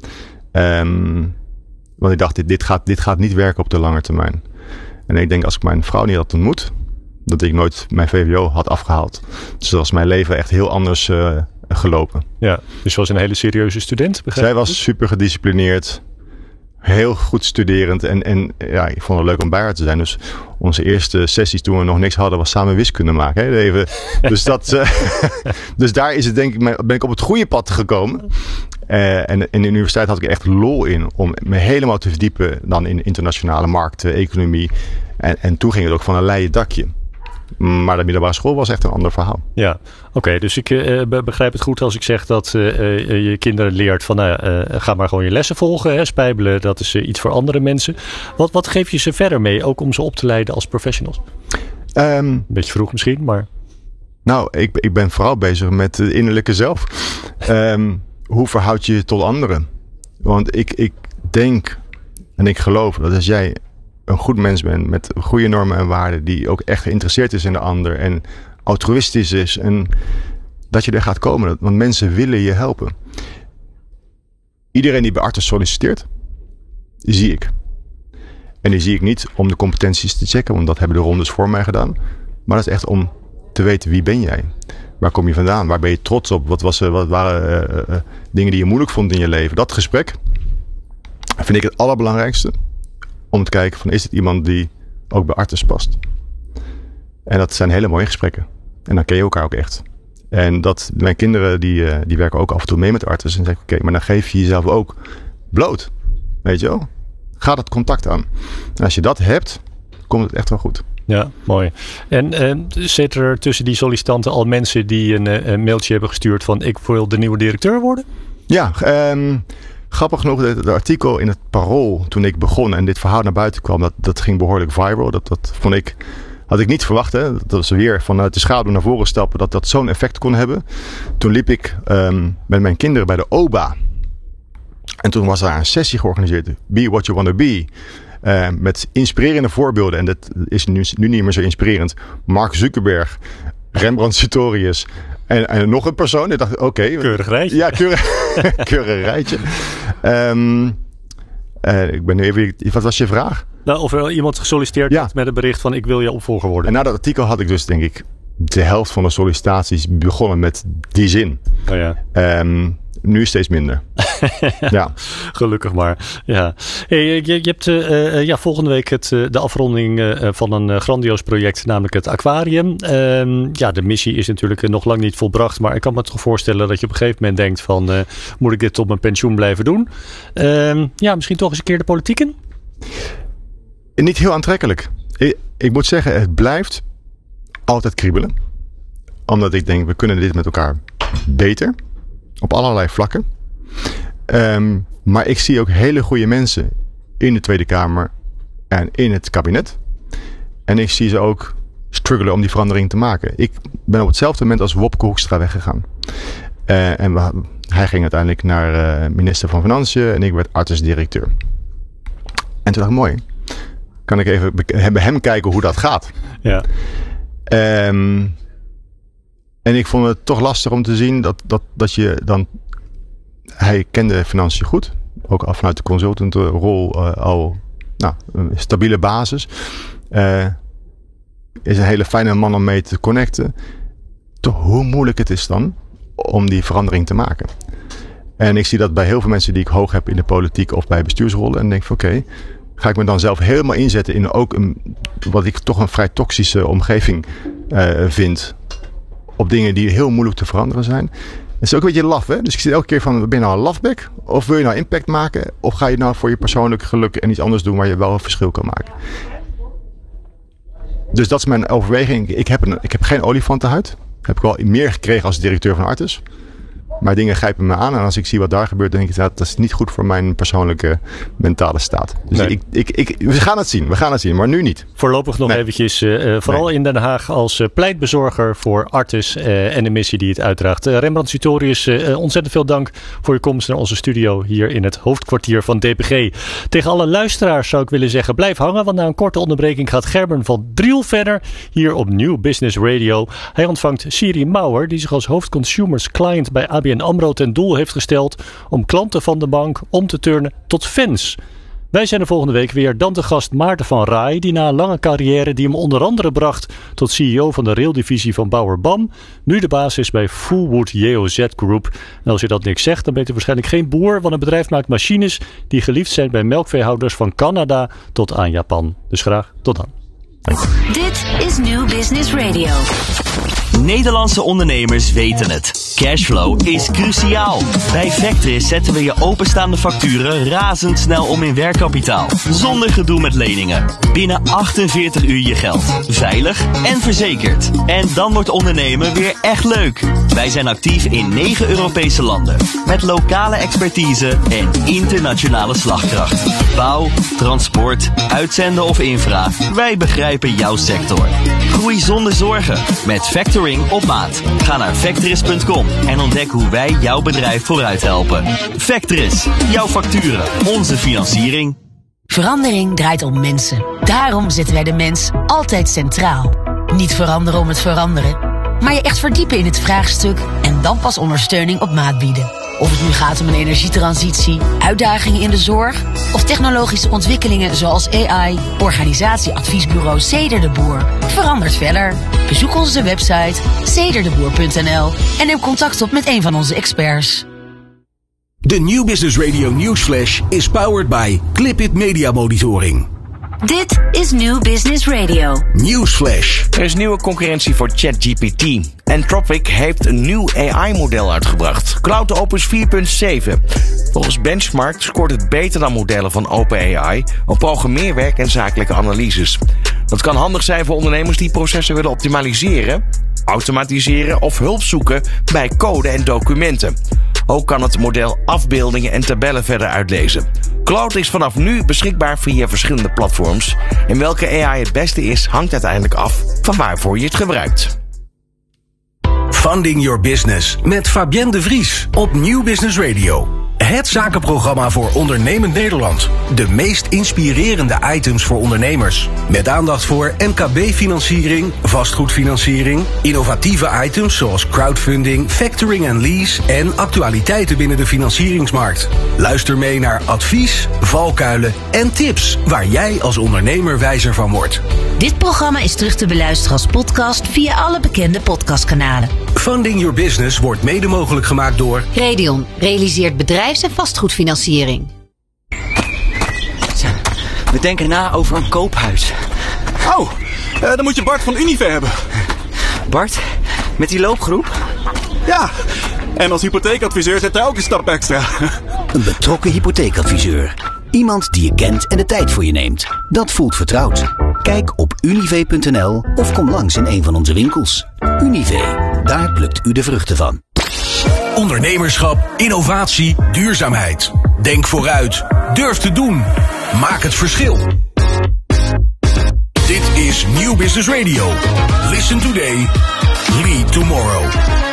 Um, want ik dacht, dit, dit, gaat, dit gaat niet werken op de lange termijn. En ik denk, als ik mijn vrouw niet had ontmoet, dat ik nooit mijn V W O had afgehaald. Dus dat was mijn leven echt heel anders uh, gelopen. Ja, dus ze was een hele serieuze student, begrijp Zij was super gedisciplineerd. Heel goed studerend. En, en ja, ik vond het leuk om bij haar te zijn. Dus onze eerste sessies toen we nog niks hadden, was samen wiskunde maken. Hè? Even, dus, dat, uh, dus daar is het, denk ik, ben ik op het goede pad gekomen. Uh, en in de universiteit had ik echt lol in om me helemaal te verdiepen dan in internationale markten, economie. En, en toen ging het ook van een leien dakje. Maar de middelbare school was echt een ander verhaal. Ja, oké. Okay, dus ik uh, begrijp het goed als ik zeg dat uh, uh, je kinderen leert van nou, uh, ga maar gewoon je lessen volgen. Hè? Spijbelen, dat is uh, iets voor andere mensen. Wat, wat geef je ze verder mee, ook om ze op te leiden als professionals? Um, een beetje vroeg misschien, maar... Nou, ik, ik ben vooral bezig met de innerlijke zelf. Um, hoe verhoud je je tot anderen? Want ik, ik denk en ik geloof dat als jij een goed mens bent met goede normen en waarden, die ook echt geïnteresseerd is in de ander en altruïstisch is, en dat je er gaat komen. Want mensen willen je helpen. Iedereen die bij Artis solliciteert, die zie ik. En die zie ik niet om de competenties te checken, want dat hebben de rondes voor mij gedaan. Maar dat is echt om te weten, wie ben jij? Waar kom je vandaan? Waar ben je trots op? Wat, was, wat waren uh, uh, dingen die je moeilijk vond in je leven? Dat gesprek vind ik het allerbelangrijkste. Om te kijken van, is het iemand die ook bij Artis past? En dat zijn hele mooie gesprekken. En dan ken je elkaar ook echt. En dat, mijn kinderen die, uh, die werken ook af en toe mee met Artis. En zeggen, oké, okay, maar dan geef je jezelf ook bloot. Weet je wel? Ga dat contact aan. En als je dat hebt, komt het echt wel goed. Ja, mooi. En uh, zitten er tussen die sollicitanten al mensen die een, een mailtje hebben gestuurd van ik wil de nieuwe directeur worden? Ja, um, grappig genoeg, het artikel in het Parool toen ik begon en dit verhaal naar buiten kwam, dat, dat ging behoorlijk viral. Dat, dat vond ik, had ik niet verwacht. Hè? Dat was weer vanuit de schaduw naar voren stappen, dat dat zo'n effect kon hebben. Toen liep ik um, met mijn kinderen bij de O B A. En toen was daar een sessie georganiseerd. Be what you want to be. Uh, met inspirerende voorbeelden. En dat is nu, nu niet meer zo inspirerend. Mark Zuckerberg, Rembrandt Sartorius en, en nog een persoon. Ik dacht, oké. Okay, keurig rijtje. Ja, keurig, keurig rijtje. Um, uh, ik ben nu even, wat was je vraag? Nou, of er iemand gesolliciteerd ja. heeft met een bericht van ik wil je opvolger worden. En na dat artikel had ik dus denk ik de helft van de sollicitaties begonnen met die zin. Oh ja. Um, Nu steeds minder. Ja. Gelukkig maar. Ja. Hey, je, je hebt uh, ja, volgende week het, uh, de afronding uh, van een uh, grandioos project, namelijk het aquarium. Uh, ja, de missie is natuurlijk uh, nog lang niet volbracht, maar ik kan me toch voorstellen dat je op een gegeven moment denkt van, uh, moet ik dit tot mijn pensioen blijven doen? Uh, ja, misschien toch eens een keer de politiek in? Niet heel aantrekkelijk. Ik, ik moet zeggen, het blijft altijd kriebelen. Omdat ik denk, we kunnen dit met elkaar beter. Op allerlei vlakken. Um, maar ik zie ook hele goede mensen in de Tweede Kamer en in het kabinet. En ik zie ze ook struggelen om die verandering te maken. Ik ben op hetzelfde moment als Wopke Hoekstra weggegaan. Uh, en we, hij ging uiteindelijk naar uh, minister van Financiën en ik werd artsdirecteur. En toen dacht ik, mooi. Kan ik even be- bij hem kijken hoe dat gaat. Ja. Um, en ik vond het toch lastig om te zien dat, dat, dat je dan... Hij kende financiën goed. Ook al vanuit de consultantrol uh, al nou, een stabiele basis. Uh, is een hele fijne man om mee te connecten. Toch hoe moeilijk het is dan om die verandering te maken. En ik zie dat bij heel veel mensen die ik hoog heb in de politiek of bij bestuursrollen. En denk van oké, okay, ga ik me dan zelf helemaal inzetten in ook een, wat ik toch een vrij toxische omgeving uh, vind. Op dingen die heel moeilijk te veranderen zijn. Het is ook een beetje laf, hè? Dus ik zit elke keer van, ben je nou een lafbek? Of wil je nou impact maken? Of ga je nou voor je persoonlijk geluk en iets anders doen waar je wel een verschil kan maken? Dus dat is mijn overweging. Ik heb, een, ik heb geen olifantenhuid. Heb ik wel meer gekregen als directeur van Artis. Maar dingen grijpen me aan. En als ik zie wat daar gebeurt, denk ik dat dat is niet goed voor mijn persoonlijke mentale staat. Dus nee. ik, ik, ik, we gaan het zien. We gaan het zien. Maar nu niet. Voorlopig nog nee. eventjes. Uh, vooral nee. in Den Haag als uh, pleitbezorger voor Artis uh, en de missie die het uitdraagt. Uh, Rembrandt Sutorius, uh, ontzettend veel dank voor je komst naar onze studio hier in het hoofdkwartier van D P G. Tegen alle luisteraars zou ik willen zeggen, blijf hangen. Want na een korte onderbreking gaat Gerben van Driel verder hier op Nieuw Business Radio. Hij ontvangt Siri Mauer, die zich als hoofdconsumers client bij A B N AMRO ten doel heeft gesteld om klanten van de bank om te turnen tot fans. Wij zijn er volgende week weer. Dan de gast Maarten van Rij, die na een lange carrière die hem onder andere bracht tot C E O van de raildivisie van Bauer BAM, nu de baas is bij Fullwood J O Z Group. En als je dat niks zegt, dan bent u waarschijnlijk geen boer, want het bedrijf maakt machines die geliefd zijn bij melkveehouders van Canada tot aan Japan. Dus graag tot dan. Dit is Nieuw Business Radio. Nederlandse ondernemers weten het. Cashflow is cruciaal. Bij Vectris zetten we je openstaande facturen razendsnel om in werkkapitaal. Zonder gedoe met leningen. Binnen achtenveertig uur je geld. Veilig en verzekerd. En dan wordt ondernemen weer echt leuk. Wij zijn actief in negen Europese landen. Met lokale expertise en internationale slagkracht. Bouw, transport, uitzenden of infra. Wij begrijpen jouw sector. Groei zonder zorgen. Met Factoring op maat. Ga naar Vectris punt com en ontdek hoe wij jouw bedrijf vooruit helpen. Vectris, jouw facturen, onze financiering. Verandering draait om mensen. Daarom zetten wij de mens altijd centraal. Niet veranderen om het veranderen, maar je echt verdiepen in het vraagstuk en dan pas ondersteuning op maat bieden. Of het nu gaat om een energietransitie, uitdagingen in de zorg of technologische ontwikkelingen zoals A I, organisatieadviesbureau Ceder de Boer. Verandert verder. Bezoek onze website ceder de boer punt n l en neem contact op met een van onze experts. De Nieuw Business Radio Newsflash is powered by Clipit Media Monitoring. Dit is Nieuw Business Radio. Newsflash. Er is nieuwe concurrentie voor ChatGPT. Anthropic heeft een nieuw A I-model uitgebracht. CloudOpus vier punt zeven. Volgens Benchmark scoort het beter dan modellen van OpenAI op programmeerwerk en zakelijke analyses. Dat kan handig zijn voor ondernemers die processen willen optimaliseren, automatiseren of hulp zoeken bij code en documenten. Ook kan het model afbeeldingen en tabellen verder uitlezen. Cloud is vanaf nu beschikbaar via verschillende platforms. En welke A I het beste is, hangt uiteindelijk af van waarvoor je het gebruikt. Funding Your Business met Fabienne de Vries op Nieuw Business Radio. Het zakenprogramma voor ondernemend Nederland. De meest inspirerende items voor ondernemers. Met aandacht voor M K B-financiering, vastgoedfinanciering, innovatieve items zoals crowdfunding, factoring en lease en actualiteiten binnen de financieringsmarkt. Luister mee naar advies, valkuilen en tips waar jij als ondernemer wijzer van wordt. Dit programma is terug te beluisteren als podcast via alle bekende podcastkanalen. Funding Your Business wordt mede mogelijk gemaakt door Redion realiseert bedrijfs- en vastgoedfinanciering. We denken na over een koophuis. Oh, uh, dan moet je Bart van Unive hebben. Bart? Met die loopgroep? Ja, en als hypotheekadviseur zet hij ook een stap extra. Een betrokken hypotheekadviseur. Iemand die je kent en de tijd voor je neemt. Dat voelt vertrouwd. Kijk op unive punt n l of kom langs in een van onze winkels. Unive, daar plukt u de vruchten van. Ondernemerschap, innovatie, duurzaamheid. Denk vooruit. Durf te doen. Maak het verschil. Dit is Nieuw Business Radio. Listen today. Lead tomorrow.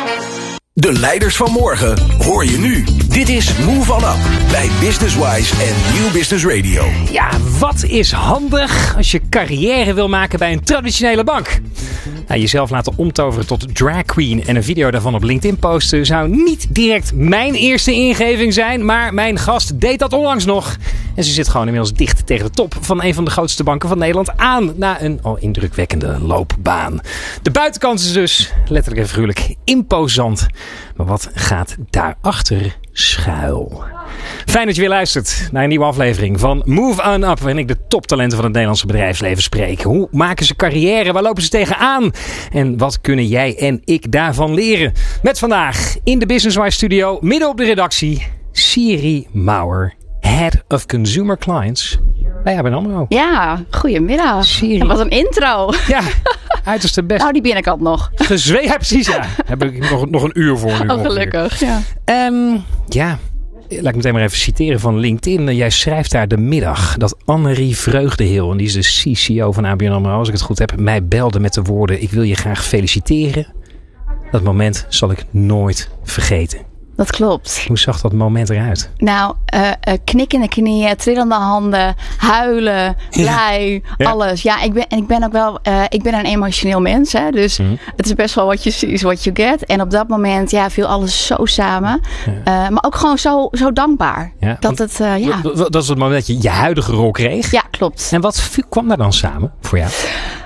De leiders van morgen hoor je nu. Dit is Move On Up bij Businesswise en Nieuw Business Radio. Ja, wat is handig als je carrière wil maken bij een traditionele bank? Nou, jezelf laten omtoveren tot drag queen en een video daarvan op LinkedIn posten zou niet direct mijn eerste ingeving zijn, maar mijn gast deed dat onlangs nog. En ze zit gewoon inmiddels dicht tegen de top van een van de grootste banken van Nederland aan na een al indrukwekkende loopbaan. De buitenkant is dus, letterlijk en figuurlijk, imposant. Maar wat gaat daarachter schuil? Fijn dat je weer luistert naar een nieuwe aflevering van Move On Up, waarin ik de toptalenten van het Nederlandse bedrijfsleven spreek. Hoe maken ze carrière? Waar lopen ze tegenaan? En wat kunnen jij en ik daarvan leren? Met vandaag in de Businesswise studio, midden op de redactie, Siri Maurer, Head of Consumer Clients bij A B N AMRO. Ja, goedemiddag. Siri. Wat een intro. Ja, uiterste best. Nou, die binnenkant nog. Gezwee, ja, precies. Ja. Heb ik nog, nog een uur voor nu. Oh, gelukkig. Ja. Um, ja. Laat ik meteen maar even citeren van LinkedIn. Jij schrijft daar de middag dat Annerie Vreugdeheel, en die is de C C O van A B N AMRO, als ik het goed heb, mij belde met de woorden: ik wil je graag feliciteren. Dat moment zal ik nooit vergeten. Dat klopt. Hoe zag dat moment eruit? Nou, uh, uh, knikkende knieën, trillende handen, huilen, blij, ja. Ja. Alles. Ja, ik ben, en ik ben ook wel, uh, ik ben een emotioneel mens, hè, dus mm. het is best wel what you see is what you get. En op dat moment, ja, viel alles zo samen. Ja. Uh, maar ook gewoon zo, zo dankbaar. Ja, dat het, uh, ja. Dat, dat is het moment dat je je huidige rol kreeg. Ja, klopt. En wat kwam daar dan samen voor jou?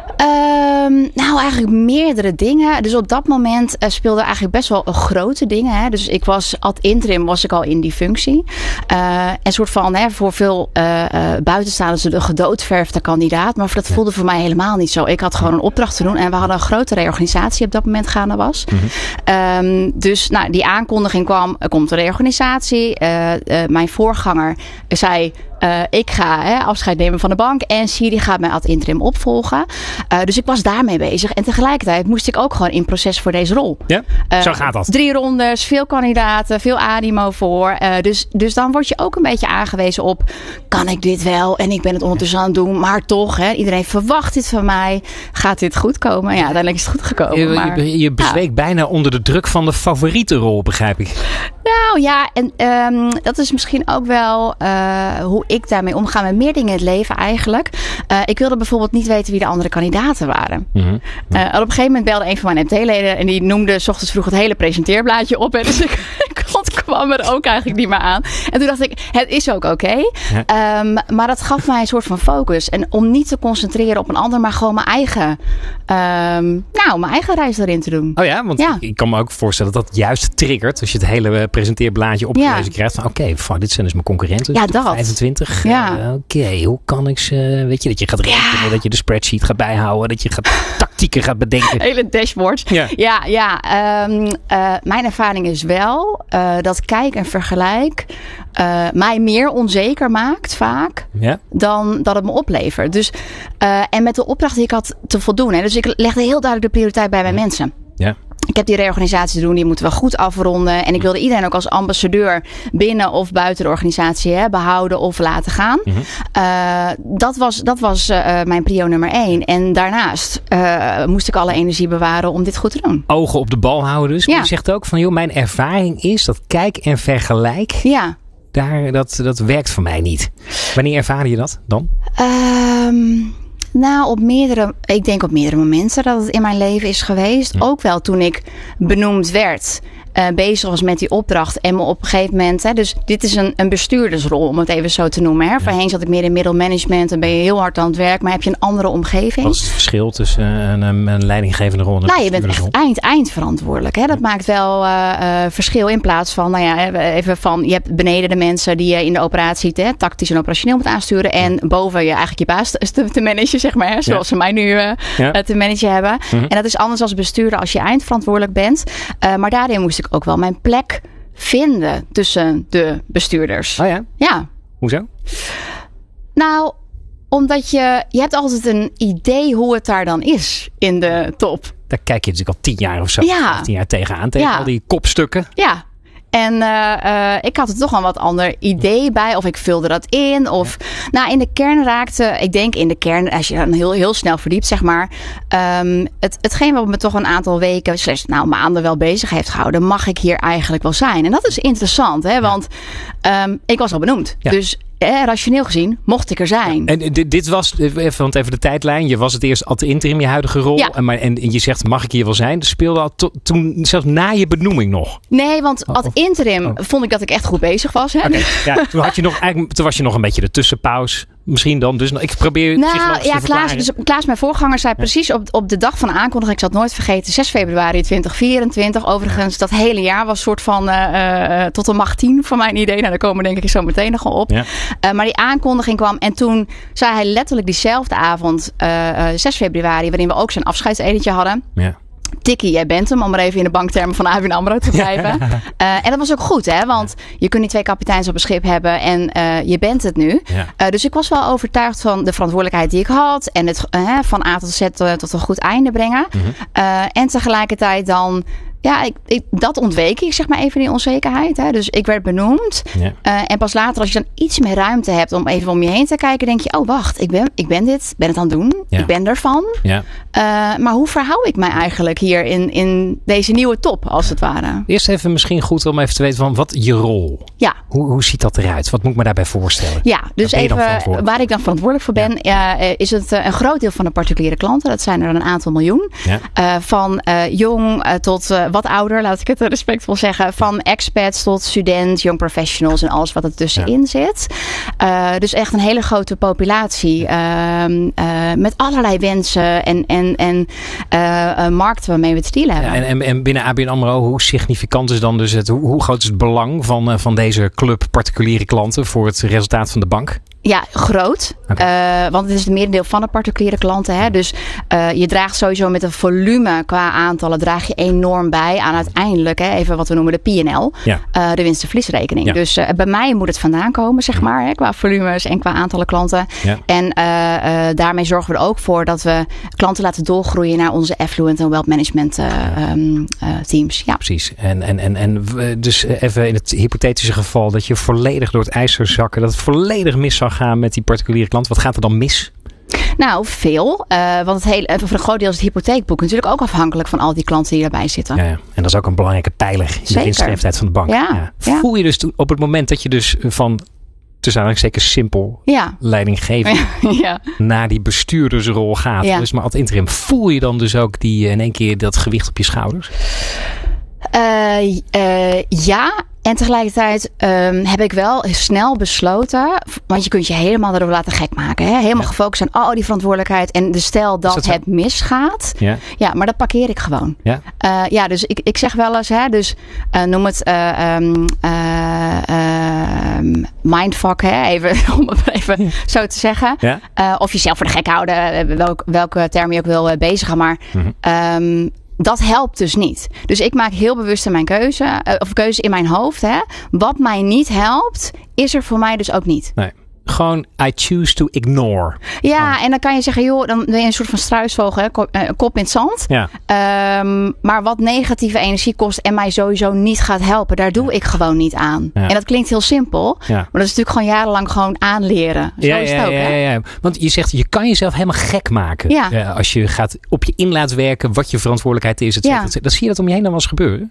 Um, nou, eigenlijk meerdere dingen. Dus op dat moment uh, speelden eigenlijk best wel uh, grote dingen. Hè. Dus ik was ad interim was ik al in die functie. Uh, een soort van, hè, voor veel uh, uh, buitenstaanders de gedoodverfde kandidaat. Maar dat voelde voor mij helemaal niet zo. Ik had gewoon een opdracht te doen. En we hadden een grote reorganisatie op dat moment gaande was. Mm-hmm. Um, dus nou, die aankondiging kwam. Er komt een reorganisatie. Uh, uh, mijn voorganger zei: Uh, ik ga hè, afscheid nemen van de bank. En Siri gaat mij ad interim opvolgen. Uh, dus ik was daarmee bezig. En tegelijkertijd moest ik ook gewoon in proces voor deze rol. Ja, uh, zo gaat dat. Drie rondes, veel kandidaten, veel animo voor. Uh, dus, dus dan word je ook een beetje aangewezen op: kan ik dit wel? En ik ben het ondertussen aan het doen. Maar toch, hè, iedereen verwacht dit van mij. Gaat dit goed komen? Ja, uiteindelijk is het goed gekomen. Je, maar, je, je bezweek ja. bijna onder de druk van de favoriete rol, begrijp ik. Nou ja, en um, dat is misschien ook wel uh, hoe ik daarmee omga met meer dingen in het leven eigenlijk. Uh, ik wilde bijvoorbeeld niet weten wie de andere kandidaten waren. Mm-hmm. Uh, op een gegeven moment belde een van mijn M T-leden en die noemde 's ochtends vroeg het hele presenteerblaadje op. En dus ik, ik kwam er ook eigenlijk niet meer aan. En toen dacht ik, het is ook oké. Okay. Ja. Um, maar dat gaf mij een soort van focus. En om niet te concentreren op een ander, maar gewoon mijn eigen, um, nou, mijn eigen reis erin te doen. Oh ja, want ja. Ik, ik kan me ook voorstellen dat dat juist triggert als je het hele presenteerblaadje opgelezen ja. krijgt. Van oké, okay, dit zijn dus mijn concurrenten. Ja, dat. vijfentwintig. Ja. Uh, oké, okay, hoe kan ik ze, weet je, dat je gaat rekenen, ja. dat je de spreadsheet gaat bijhouden, dat je gaat tactieken gaat bedenken. Hele dashboard. Ja, ja. ja um, uh, mijn ervaring is wel uh, dat kijk en vergelijk uh, mij meer onzeker maakt vaak ja. dan dat het me oplevert. Dus, uh, en met de opdracht die ik had te voldoen. Hè, dus ik legde heel duidelijk de prioriteit bij mijn mensen. Ja. Ik heb die reorganisatie te doen, die moeten we goed afronden. En ik wilde iedereen ook als ambassadeur binnen of buiten de organisatie hè, behouden of laten gaan. Mm-hmm. Uh, dat was, dat was uh, mijn prio nummer één. En daarnaast uh, moest ik alle energie bewaren om dit goed te doen. Ogen op de bal houden dus. Ja. Je zegt ook van, joh, mijn ervaring is dat kijk en vergelijk. Ja. Daar, dat, dat werkt voor mij niet. Wanneer ervaar je dat dan? Um... Nou, op meerdere, ik denk op meerdere momenten dat het in mijn leven is geweest. Hm. Ook wel toen ik benoemd werd, uh, bezig was met die opdracht. En me op een gegeven moment, hè, dus dit is een, een bestuurdersrol, om het even zo te noemen. Hè. Voorheen zat ik meer in middelmanagement en ben je heel hard aan het werk, maar heb je een andere omgeving. Wat is het verschil tussen een, een leidinggevende rol en een nou, je bent echt eind, eindverantwoordelijk. Hè. Dat ja. maakt wel uh, uh, verschil in plaats van, nou ja, even van, je hebt beneden de mensen die je in de operatie hè, tactisch en operationeel moet aansturen. En ja. boven je eigenlijk je baas te, te managen, zeg maar. Hè, zoals ja. ze mij nu uh, ja. te managen hebben. Mm-hmm. En dat is anders als bestuurder als je eindverantwoordelijk bent. Uh, maar daarin moest ik ook wel mijn plek vinden tussen de bestuurders. Oh ja? Ja. Hoezo? Nou, omdat je, je hebt altijd een idee hoe het daar dan is in de top. Daar kijk je natuurlijk al tien jaar of zo. Ja. tien jaar tegenaan, tegen Ja. al die kopstukken. Ja. En uh, uh, ik had er toch een wat ander idee bij. Of ik vulde dat in. Of nou, in de kern raakte. Ik denk in de kern, als je dan heel, heel snel verdiept, zeg maar. Um, het, hetgeen wat me toch een aantal weken, slechts nou, maanden wel bezig heeft gehouden. Mag ik hier eigenlijk wel zijn? En dat is interessant, hè? Want um, ik was al benoemd. Ja. Dus eh, rationeel gezien mocht ik er zijn. En dit, dit was, even, want even de tijdlijn. Je was het eerst ad interim, je huidige rol. Ja. En, maar, en je zegt, mag ik hier wel zijn? Dat speelde al to, toen, zelfs na je benoeming nog. Nee, want Oh, ad oh. interim Oh. vond ik dat ik echt goed bezig was. Hè? Okay. Ja, toen, had je nog, eigenlijk, toen was je nog een beetje de tussenpauze. Misschien dan. Dus ik probeer Nou psychologisch ja, te Klaas, verklaren. dus Klaas, mijn voorganger, zei precies op, op de dag van de aankondiging, ik zal het nooit vergeten, zes februari tweeduizend vierentwintig. Overigens, dat hele jaar was soort van uh, uh, tot de macht tien voor mijn idee. Nou, daar komen we denk ik zo meteen nog wel op. Ja. Uh, maar die aankondiging kwam en toen zei hij letterlijk diezelfde avond, uh, uh, zes februari, waarin we ook zijn afscheidsedentje hadden. Ja. Tikkie, jij bent hem, om maar even in de banktermen van A B N AMRO te blijven. Uh, en dat was ook goed, hè? Want je kunt niet twee kapiteins op een schip hebben en uh, je bent het nu. Ja. Uh, dus ik was wel overtuigd van de verantwoordelijkheid die ik had. En het uh, van A tot Z uh, tot een goed einde brengen. Mm-hmm. Uh, en tegelijkertijd dan... Ja, ik, ik, dat ontweek ik, zeg maar even die onzekerheid. Hè. Dus ik werd benoemd. Ja. Uh, en pas later, als je dan iets meer ruimte hebt om even om je heen te kijken, denk je, oh wacht, ik ben, ik ben dit, ben het aan het doen. Ja. Ik ben ervan. Ja. Uh, maar hoe verhoud ik mij eigenlijk hier in, in deze nieuwe top, als het ware? Eerst even misschien goed om even te weten van wat je rol. Ja. Hoe, hoe ziet dat eruit? Wat moet ik me daarbij voorstellen? Ja, dus Waar ben je dan even verantwoordelijk waar ik dan verantwoordelijk voor ben, ja. uh, is het uh, een groot deel van de particuliere klanten. Dat zijn er een aantal miljoen. Ja. Uh, van uh, jong uh, tot uh, wat ouder, laat ik het respectvol zeggen. Van expats tot student, young professionals en alles wat er tussenin ja. zit. Uh, dus echt een hele grote populatie. Uh, uh, met allerlei wensen en, en, en uh, uh, markten waarmee we te dealen hebben. Ja, en, en binnen A B N AMRO, hoe significant is dan dus het, hoe, hoe groot is het belang van, uh, van deze club particuliere klanten voor het resultaat van de bank? Ja, groot. Okay. Uh, want het is het merendeel van de particuliere klanten. Hè? Dus uh, je draagt sowieso met een volume qua aantallen draag je enorm bij aan uiteindelijk, hè, even wat we noemen de P en L. Ja. Uh, de winst- en verliesrekening. Ja. Dus uh, bij mij moet het vandaan komen, zeg maar. Hè, qua volumes en qua aantallen klanten. Ja. En uh, uh, daarmee zorgen we er ook voor dat we klanten laten doorgroeien naar onze affluent en wealth management uh, um, uh, teams. Ja. Precies. En, en, en, en dus even in het hypothetische geval dat je volledig door het ijs zou zakken, dat het volledig mis zou gaan met die particuliere klant. Wat gaat er dan mis? Nou, veel. Uh, want het hele, voor een groot deel is het hypotheekboek natuurlijk ook afhankelijk van al die klanten die erbij zitten. Ja, ja. En dat is ook een belangrijke pijler in Zeker. de winstgevendheid van de bank. Ja, ja. Ja. Voel je dus toen, op het moment dat je dus van tussen aanhalingstekens simpel ja. leidinggevend ja. naar die bestuurdersrol gaat. Ja. Dus maar ad interim, voel je dan dus ook die in één keer dat gewicht op je schouders? Uh, uh, ja. En tegelijkertijd um, heb ik wel snel besloten, want je kunt je helemaal erover laten gek maken. Hè? Helemaal ja. gefocust aan oh, die verantwoordelijkheid en de stel dat, dat het misgaat. Ja. ja, maar dat parkeer ik gewoon. Ja, uh, ja dus ik, ik zeg wel eens, hè, dus uh, noem het uh, um, uh, uh, mindfuck, hè? Even, om het even ja. zo te zeggen. Ja. Uh, of jezelf voor de gek houden, welk, welke term je ook wil uh, bezigen. Maar mm-hmm. um, dat helpt dus niet. Dus ik maak heel bewust mijn keuze, uh, of keuze in mijn hoofd. Hè. Wat mij niet helpt, is er voor mij dus ook niet. Nee. Gewoon, I choose to ignore. Ja, Gewoon. En dan kan je zeggen, joh, dan ben je een soort van struisvogel, hè, kop, uh, kop in het zand. Ja. Um, maar wat negatieve energie kost en mij sowieso niet gaat helpen, daar doe ja. ik gewoon niet aan. Ja. En dat klinkt heel simpel, ja. maar dat is natuurlijk gewoon jarenlang gewoon aanleren. Zo ja, is het ja, ook, ja, hè? ja, ja. Want je zegt, je kan jezelf helemaal gek maken. Ja. Uh, als je gaat op je in laat werken, wat je verantwoordelijkheid is. Et cetera, ja. Dat zie je dat om je heen dan wel eens gebeuren?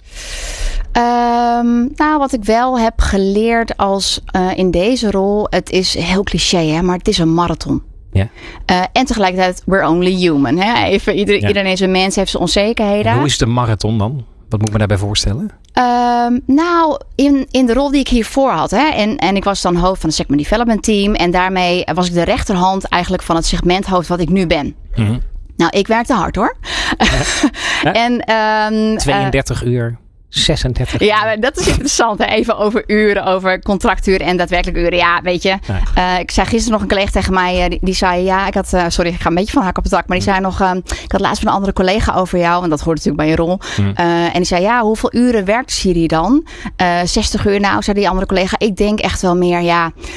Um, nou, wat ik wel heb geleerd als uh, in deze rol, het is heel cliché, hè, maar het is een marathon. Ja. Uh, en tegelijkertijd, we're only human. Hè? Even, ieder, ja. Iedereen is een mens, heeft zijn onzekerheden. En hoe is de marathon dan? Wat moet ik me daarbij voorstellen? Um, nou, in, in de rol die ik hiervoor had. Hè, en, en ik was dan hoofd van het segment development team. En daarmee was ik de rechterhand eigenlijk van het segmenthoofd wat ik nu ben. Mm-hmm. Nou, ik werkte hard hoor. Ja? en, um, tweeëndertig uh, uur. zesendertig Ja, dat is interessant. Hè? Even over uren, over contracturen en daadwerkelijk uren. Ja, weet je. Nee. Uh, ik zei gisteren nog een collega tegen mij. Uh, die, die zei, ja, ik had... Uh, sorry, ik ga een beetje van hak op het dak. Maar die zei nog... Uh, ik had laatst van een andere collega over jou. Want dat hoort natuurlijk bij je rol. Mm. Uh, en die zei, ja, hoeveel uren werkt Siri dan? Uh, zestig uur. Nou, zei die andere collega. Ik denk echt wel meer, ja...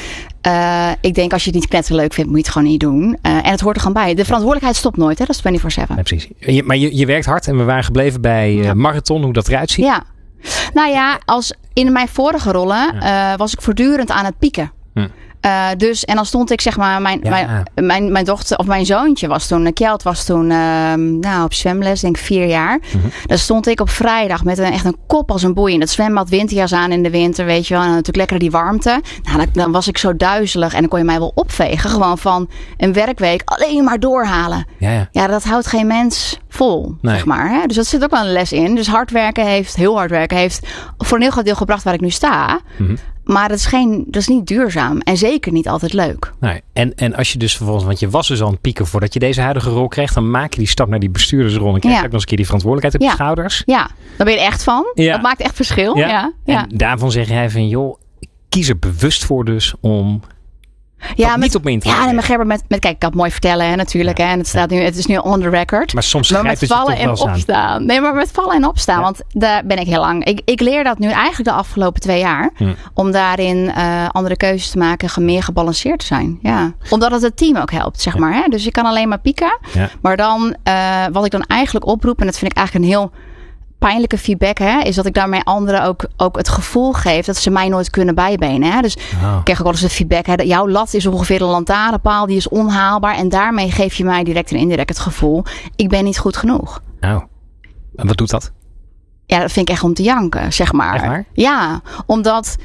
Uh, ik denk, als je het niet knetterleuk vindt, moet je het gewoon niet doen. Uh, en het hoort er gewoon bij. De verantwoordelijkheid stopt nooit, hè? Dat is vierentwintig zeven. Ja, precies. Je, maar je, je werkt hard en we waren gebleven bij uh, Marathon, hoe dat eruit ziet. Ja. Nou ja, als in mijn vorige rollen uh, was ik voortdurend aan het pieken. Hm. Uh, dus, en dan stond ik, zeg maar, mijn, ja. mijn, mijn, mijn dochter, of mijn zoontje was toen, Kjeld was toen, uh, nou, op zwemles, denk ik vier jaar. Mm-hmm. Dan stond ik op vrijdag met een, echt een kop als een boei in het zwembad, winterjas aan in de winter, weet je wel. En natuurlijk lekker die warmte. Nou, dan, dan was ik zo duizelig en dan kon je mij wel opvegen. Gewoon van een werkweek alleen maar doorhalen. Ja, ja. ja dat houdt geen mens vol, nee. zeg maar. Hè? Dus dat zit ook wel een les in. Dus hard werken heeft, heel hard werken heeft voor een heel groot deel gebracht waar ik nu sta. Mm-hmm. Maar dat is, geen, dat is niet duurzaam. En zeker niet altijd leuk. Nee. En, en als je dus vervolgens... Want je was dus al aan het pieken voordat je deze huidige rol kreeg. Dan maak je die stap naar die bestuurdersrol. En krijg je ja. ook nog eens een keer die verantwoordelijkheid op ja. je schouders. Ja, daar ben je er echt van. Ja. Dat maakt echt verschil. Ja. Ja. Ja. En daarvan zeg jij van... joh, kies er bewust voor dus om... Ja, met, niet op me in te ja, nee, maar Gerber, met, met, kijk, ik kan het mooi vertellen, hè, natuurlijk. Ja, hè, en het, staat nu, het is nu on the record. Maar soms maar met het vallen je toch en wel opstaan. Aan. Nee, maar met vallen en opstaan. Ja. Want daar ben ik heel lang. Ik, ik leer dat nu eigenlijk de afgelopen twee jaar. Hm. Om daarin uh, andere keuzes te maken, meer gebalanceerd te zijn. Ja. Omdat het het team ook helpt, zeg ja. maar. Hè? Dus ik kan alleen maar pieken. Ja. Maar dan, uh, wat ik dan eigenlijk oproep, en dat vind ik eigenlijk een heel... pijnlijke feedback, hè, is dat ik daarmee anderen ook, ook het gevoel geef dat ze mij nooit kunnen bijbenen. Hè. Dus oh. ik krijg ook wel eens het feedback, hè, dat jouw lat is ongeveer een lantaarnpaal, die is onhaalbaar. En daarmee geef je mij direct en indirect het gevoel, ik ben niet goed genoeg. Nou, en wat doet dat? Ja, dat vind ik echt om te janken, zeg maar. Echt waar? Ja, omdat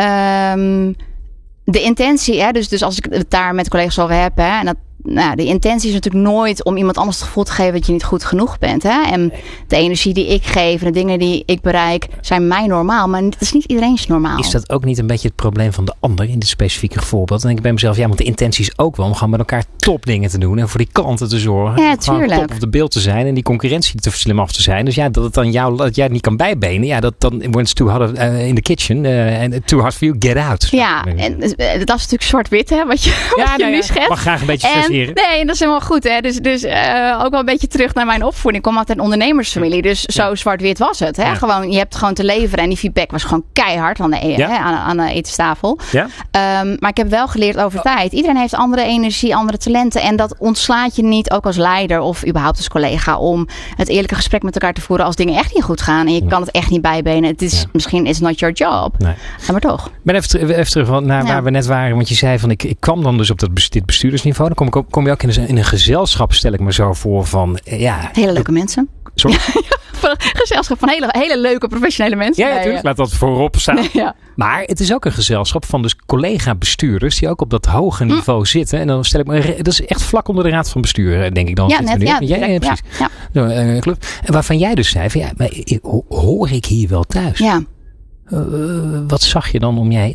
um, de intentie, hè, dus, dus als ik het daar met collega's over heb, hè, en dat Nou, de intentie is natuurlijk nooit om iemand anders het gevoel te geven dat je niet goed genoeg bent. Hè? En de energie die ik geef en de dingen die ik bereik zijn mij normaal. Maar het is niet iedereen's normaal. Is dat ook niet een beetje het probleem van de ander in dit specifieke voorbeeld? Dan denk ik bij mezelf, ja, want de intentie is ook wel om gewoon met elkaar topdingen te doen. En voor die klanten te zorgen. Ja, tuurlijk. Top of de beeld te zijn en die concurrentie te slim af te zijn. Dus ja, dat het dan jou, dat jij het niet kan bijbenen. Ja, dat dan when it's too hard uh, in the kitchen en uh, too hard for you, get out. Ja, en dat is natuurlijk zwart-wit, hè, wat je, ja, wat je nou nu ja, schetst. mag graag een beetje en, Nee, dat is helemaal goed. Hè? Dus, dus uh, ook wel een beetje terug naar mijn opvoeding. Ik kom uit een ondernemersfamilie. Dus ja. zo zwart-wit was het. Hè? Ja. Gewoon, je hebt gewoon te leveren. En die feedback was gewoon keihard aan de, ja. hè, aan, aan de etenstafel. Ja. Um, maar ik heb wel geleerd over tijd. Iedereen heeft andere energie, andere talenten. En dat ontslaat je niet ook als leider of überhaupt als collega om het eerlijke gesprek met elkaar te voeren als dingen echt niet goed gaan. En je ja. kan het echt niet bijbenen. Het is ja. misschien it's not your job. Nee. Maar toch. Maar even, even terug naar ja. waar we net waren. Want je zei van ik, ik kwam dan dus op dat, dit bestuurdersniveau. Dan kom, ik ook, kom je ook in een, in een gezelschap, stel ik me zo voor van ja. Hele leuke mensen. Sorry? Ja, gezelschap van hele, hele leuke professionele mensen. Ja, natuurlijk. Ja, ja. Laat dat voorop staan. Nee, ja. Maar het is ook een gezelschap van dus collega-bestuurders die ook op dat hoge niveau hm. zitten. En dan stel ik me, dat is echt vlak onder de raad van bestuur, denk ik dan. Ja, net, ja, ja, ja, precies. Ja, ja. Uh, club. En waarvan jij dus zei van ja, maar hoor ik hier wel thuis? Ja. Uh, wat zag je dan om jij heen?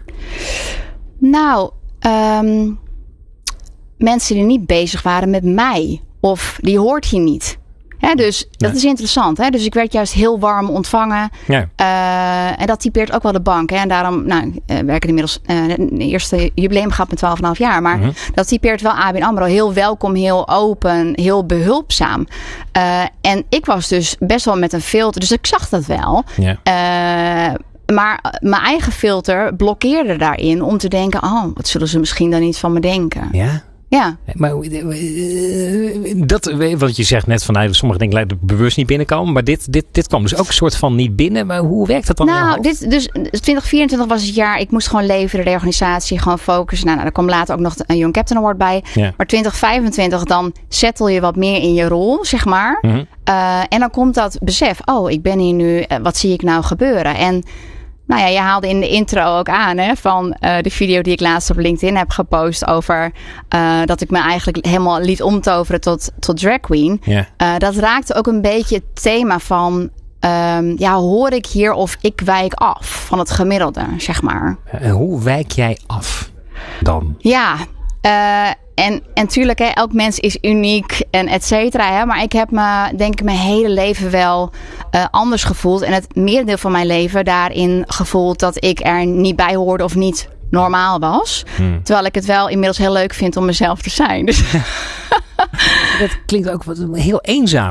Nou, um, mensen die niet bezig waren met mij. Of die hoort hier niet. Ja, dus dat ja. is interessant. Hè? Dus ik werd juist heel warm ontvangen. Ja. Uh, en dat typeert ook wel de bank. Hè? En daarom nou, uh, werken inmiddels uh, het eerste jubileum gehad met twaalf komma vijf jaar. Maar mm-hmm. dat typeert wel A B N AMRO. Heel welkom, heel open, heel behulpzaam. Uh, en ik was dus best wel met een filter. Dus ik zag dat wel. Ja. Uh, maar mijn eigen filter blokkeerde daarin om te denken, oh, wat zullen ze misschien dan niet van me denken? Ja. Ja. Maar dat, wat je zegt net van nou, sommige dingen lijken bewust niet binnenkomen. Maar dit, dit, dit kwam dus ook een soort van niet binnen. Maar hoe werkt dat dan? Nou, dit, dus twintig vierentwintig was het jaar. Ik moest gewoon leveren, de reorganisatie, gewoon focussen. Nou, nou, er kwam later ook nog een Young Captain Award bij. Ja. Maar twintig vijfentwintig dan settle je wat meer in je rol, zeg maar. Mm-hmm. Uh, en dan komt dat besef. Oh, ik ben hier nu. Uh, wat zie ik nou gebeuren? En nou ja, je haalde in de intro ook aan hè, van uh, de video die ik laatst op LinkedIn heb gepost over uh, dat ik me eigenlijk helemaal liet omtoveren tot, tot drag queen. Yeah. Uh, dat raakte ook een beetje het thema van um, ja, hoor ik hier of ik wijk af van het gemiddelde, zeg maar. En hoe wijk jij af dan? Ja, uh, En, en tuurlijk, hè, elk mens is uniek en et cetera. Hè, maar ik heb me, denk ik, mijn hele leven wel uh, anders gevoeld. En het merendeel van mijn leven daarin gevoeld dat ik er niet bij hoorde of niet normaal was. Hmm. Terwijl ik het wel inmiddels heel leuk vind om mezelf te zijn. Dus dat klinkt ook heel eenzaam.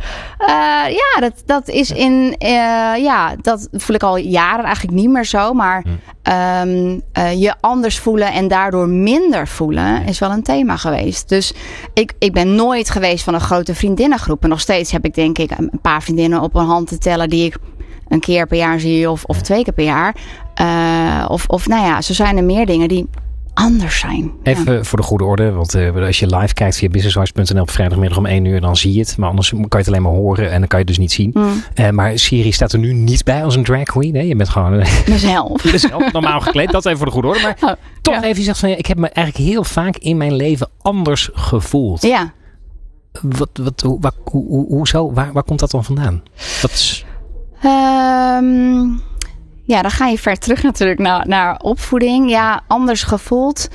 Uh, ja, dat, dat is in... Uh, ja, dat voel ik al jaren eigenlijk niet meer zo. Maar um, uh, je anders voelen en daardoor minder voelen is wel een thema geweest. Dus ik, ik ben nooit geweest van een grote vriendinnengroep. En nog steeds heb ik denk ik een paar vriendinnen op een hand te tellen die ik een keer per jaar zie of, of twee keer per jaar. Uh, of, of nou ja, zo zijn er meer dingen die anders zijn. Even ja. voor de goede orde, want uh, als je live kijkt via businesswise punt n l op vrijdagmiddag om één uur, dan zie je het. Maar anders kan je het alleen maar horen en dan kan je het dus niet zien. Mm. Uh, maar Siri staat er nu niet bij als een drag queen. Nee, je bent gewoon mezelf. mezelf normaal gekleed. Dat even voor de goede orde. Maar oh, toch ja. even gezegd van, ja, ik heb me eigenlijk heel vaak in mijn leven anders gevoeld. Ja. Wat, wat, hoe, waar, hoe, hoe, hoezo? Waar, waar komt dat dan vandaan? Dat is... Um... Ja, dan ga je ver terug natuurlijk naar, naar opvoeding. Ja, anders gevoeld.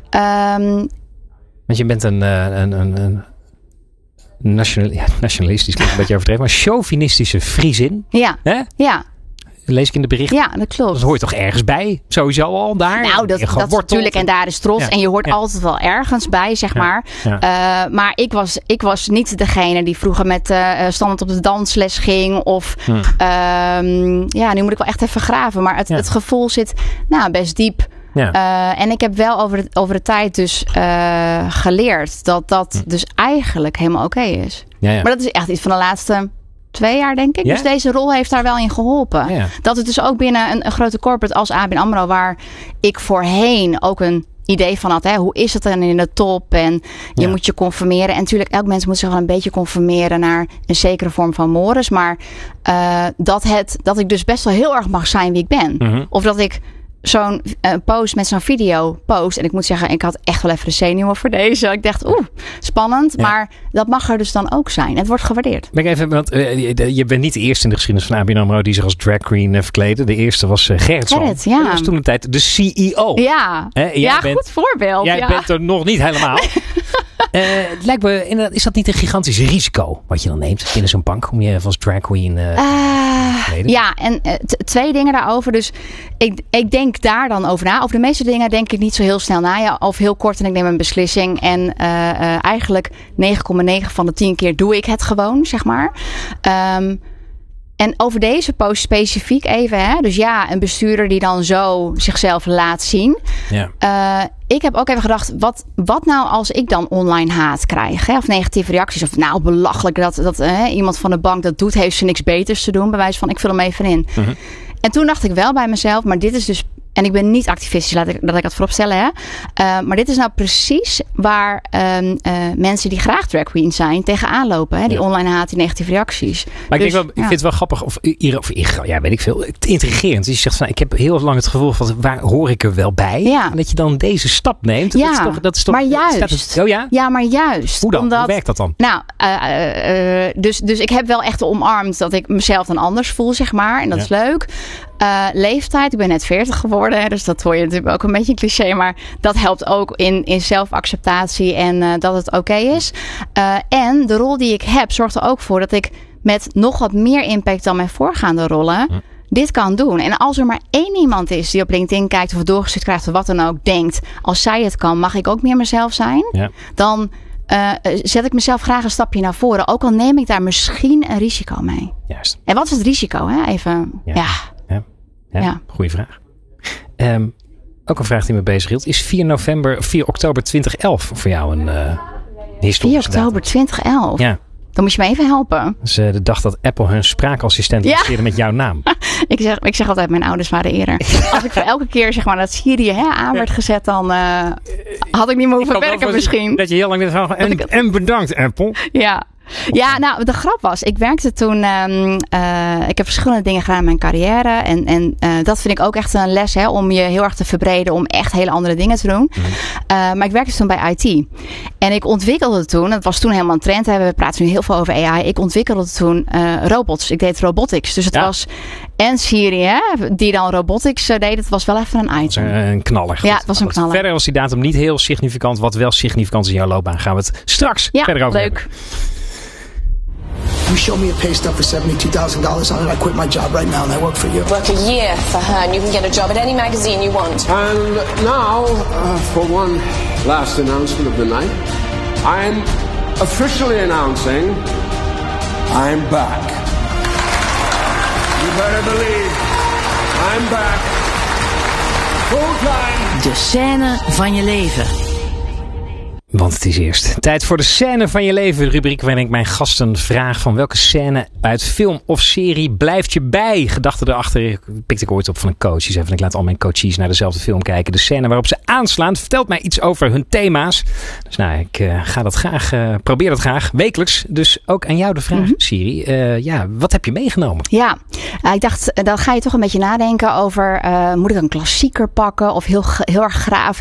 Um, Want je bent een, een, een, een national, ja, nationalistisch, klinkt een beetje overdreven, maar chauvinistische Friesin. Ja, Hè? ja. Lees ik in de berichten. Ja, dat klopt. Dat hoort toch ergens bij? Sowieso al daar? Nou, dat, dat natuurlijk. En daar is trots. Ja. En je hoort ja. altijd wel ergens bij, zeg ja. maar. Ja. Uh, maar ik was, ik was niet degene die vroeger met uh, standaard op de dansles ging. Of, hm. um, ja, nu moet ik wel echt even graven. Maar het, ja. het gevoel zit nou, best diep. Ja. Uh, en ik heb wel over de, over de tijd dus uh, geleerd dat dat hm. dus eigenlijk helemaal oké okay is. Ja, ja. Maar dat is echt iets van de laatste... Twee jaar, denk ik. Ja? Dus deze rol heeft daar wel in geholpen. Ja, ja. Dat het dus ook binnen een, een grote corporate als A B N AMRO... waar ik voorheen ook een idee van had. Hè, hoe is het dan in de top? En je ja. moet je conformeren. En natuurlijk, elk mens moet zich wel een beetje conformeren... naar een zekere vorm van mores. Maar uh, dat, het, dat ik dus best wel heel erg mag zijn wie ik ben. Mm-hmm. Of dat ik... zo'n uh, post met zo'n video post. En ik moet zeggen, ik had echt wel even de zenuwen voor deze. Ik dacht, oeh, spannend. Ja. Maar dat mag er dus dan ook zijn. Het wordt gewaardeerd. Ben ik even, want uh, je bent niet de eerste in de geschiedenis van A B N AMRO die zich als drag queen uh, verkleden. De eerste was uh, Gerrit. Gerrit, ja. Dat was toen een tijd de C E O. Ja, ja bent, goed voorbeeld. Jij ja. bent er nog niet helemaal. Uh, het lijkt me, inderdaad, is dat niet een gigantisch risico wat je dan neemt binnen zo'n bank om je als drag queen uh, uh, te Ja, en uh, t- twee dingen daarover. Dus ik, ik denk daar dan over na. Over de meeste dingen denk ik niet zo heel snel na. Ja, of heel kort en ik neem een beslissing. En uh, uh, eigenlijk negen komma negen van de tien keer doe ik het gewoon, zeg maar. Um, En over deze post specifiek even. Hè? Dus ja, een bestuurder die dan zo zichzelf laat zien. Ja. Uh, ik heb ook even gedacht, wat, wat nou als ik dan online haat krijg? Hè? Of negatieve reacties. Of nou, belachelijk dat, dat uh, iemand van de bank dat doet. Heeft ze niks beters te doen. Bij wijze van, ik vul hem even in. Mm-hmm. En toen dacht ik wel bij mezelf, maar dit is dus... En ik ben niet activistisch, laat ik, laat ik dat voorop stellen. Hè? Uh, maar dit is nou precies waar um, uh, mensen die graag drag queen zijn tegenaan lopen. Hè? Die ja. online haat, die negatieve reacties. Maar dus, ik, denk wel, ik ja. vind het wel grappig. Of, of, of ja, weet ik veel. Intrigerend. Dus je zegt van, ik heb heel lang het gevoel van, waar hoor ik er wel bij? Ja. En dat je dan deze stap neemt. Ja, dat is toch, dat is toch, maar juist. Het, oh ja? ja, maar juist. Hoe dan? Omdat, Hoe werkt dat dan? Nou, uh, uh, dus, dus ik heb wel echt omarmd dat ik mezelf dan anders voel, zeg maar. En dat ja. is leuk. Uh, leeftijd, ik ben net veertig geworden, hè, dus dat hoor je natuurlijk ook een beetje een cliché, maar dat helpt ook in, in zelfacceptatie en uh, dat het oké okay is. Uh, en de rol die ik heb zorgt er ook voor dat ik met nog wat meer impact dan mijn voorgaande rollen hm. dit kan doen. En als er maar één iemand is die op LinkedIn kijkt of doorgestuurd krijgt of wat dan ook, denkt, als zij het kan, mag ik ook meer mezelf zijn, ja. dan uh, zet ik mezelf graag een stapje naar voren, ook al neem ik daar misschien een risico mee. Juist. En wat is het risico? Hè? Even, ja. ja. Ja, ja. Goeie vraag. Um, ook een vraag die me bezighield. Is vier november, vier oktober twintig elf voor jou een uh, historische vier oktober twintig elf? Ja. Dan moet je me even helpen. Dat is uh, de dag dat Apple hun spraakassistent lanceerde ja. met jouw naam. ik, zeg, ik zeg altijd, mijn ouders waren eerder. Als ik voor elke keer zeg maar dat Siri hè, aan werd gezet, dan uh, had ik niet meer hoeven werken misschien. Dat je heel lang dit van en, het... en bedankt Apple. Ja. Ja, nou, de grap was, ik werkte toen, um, uh, ik heb verschillende dingen gedaan in mijn carrière. En, en uh, dat vind ik ook echt een les, hè, om je heel erg te verbreden, om echt hele andere dingen te doen. Mm-hmm. Uh, maar ik werkte toen bij I T. En ik ontwikkelde toen, het was toen helemaal een trend, hè, we praten nu heel veel over A I. Ik ontwikkelde toen uh, robots. Ik deed robotics. Dus het ja. was en Siri, hè, die dan robotics uh, deed. Het was wel even een item. Een, een knaller. Ja, het was een knaller. Verder was die datum niet heel significant. Wat wel significant is in jouw loopbaan, gaan we het straks ja, verder over leuk. hebben. You show me a pay stub for seventy-two thousand dollars on it, I quit my job right now and I work for you. Work a year for her and you can get a job at any magazine you want. And now, uh, for one last announcement of the night, I'm officially announcing I'm back. You better believe I'm back. Full time. De scène van je leven. Want het is eerst tijd voor de scène van je leven. De rubriek waarin ik mijn gasten vraag van welke scène uit film of serie blijft je bij. Gedachten erachter pikte ik ooit op van een coach. Die zei van ik laat al mijn coaches naar dezelfde film kijken. De scène waarop ze aanslaan vertelt mij iets over hun thema's. Dus nou, ik uh, ga dat graag, uh, probeer dat graag. Wekelijks. Dus ook aan jou de vraag, mm-hmm. Siri. Uh, ja, wat heb je meegenomen? Ja, uh, ik dacht, dan ga je toch een beetje nadenken over uh, moet ik een klassieker pakken of heel, heel erg graaf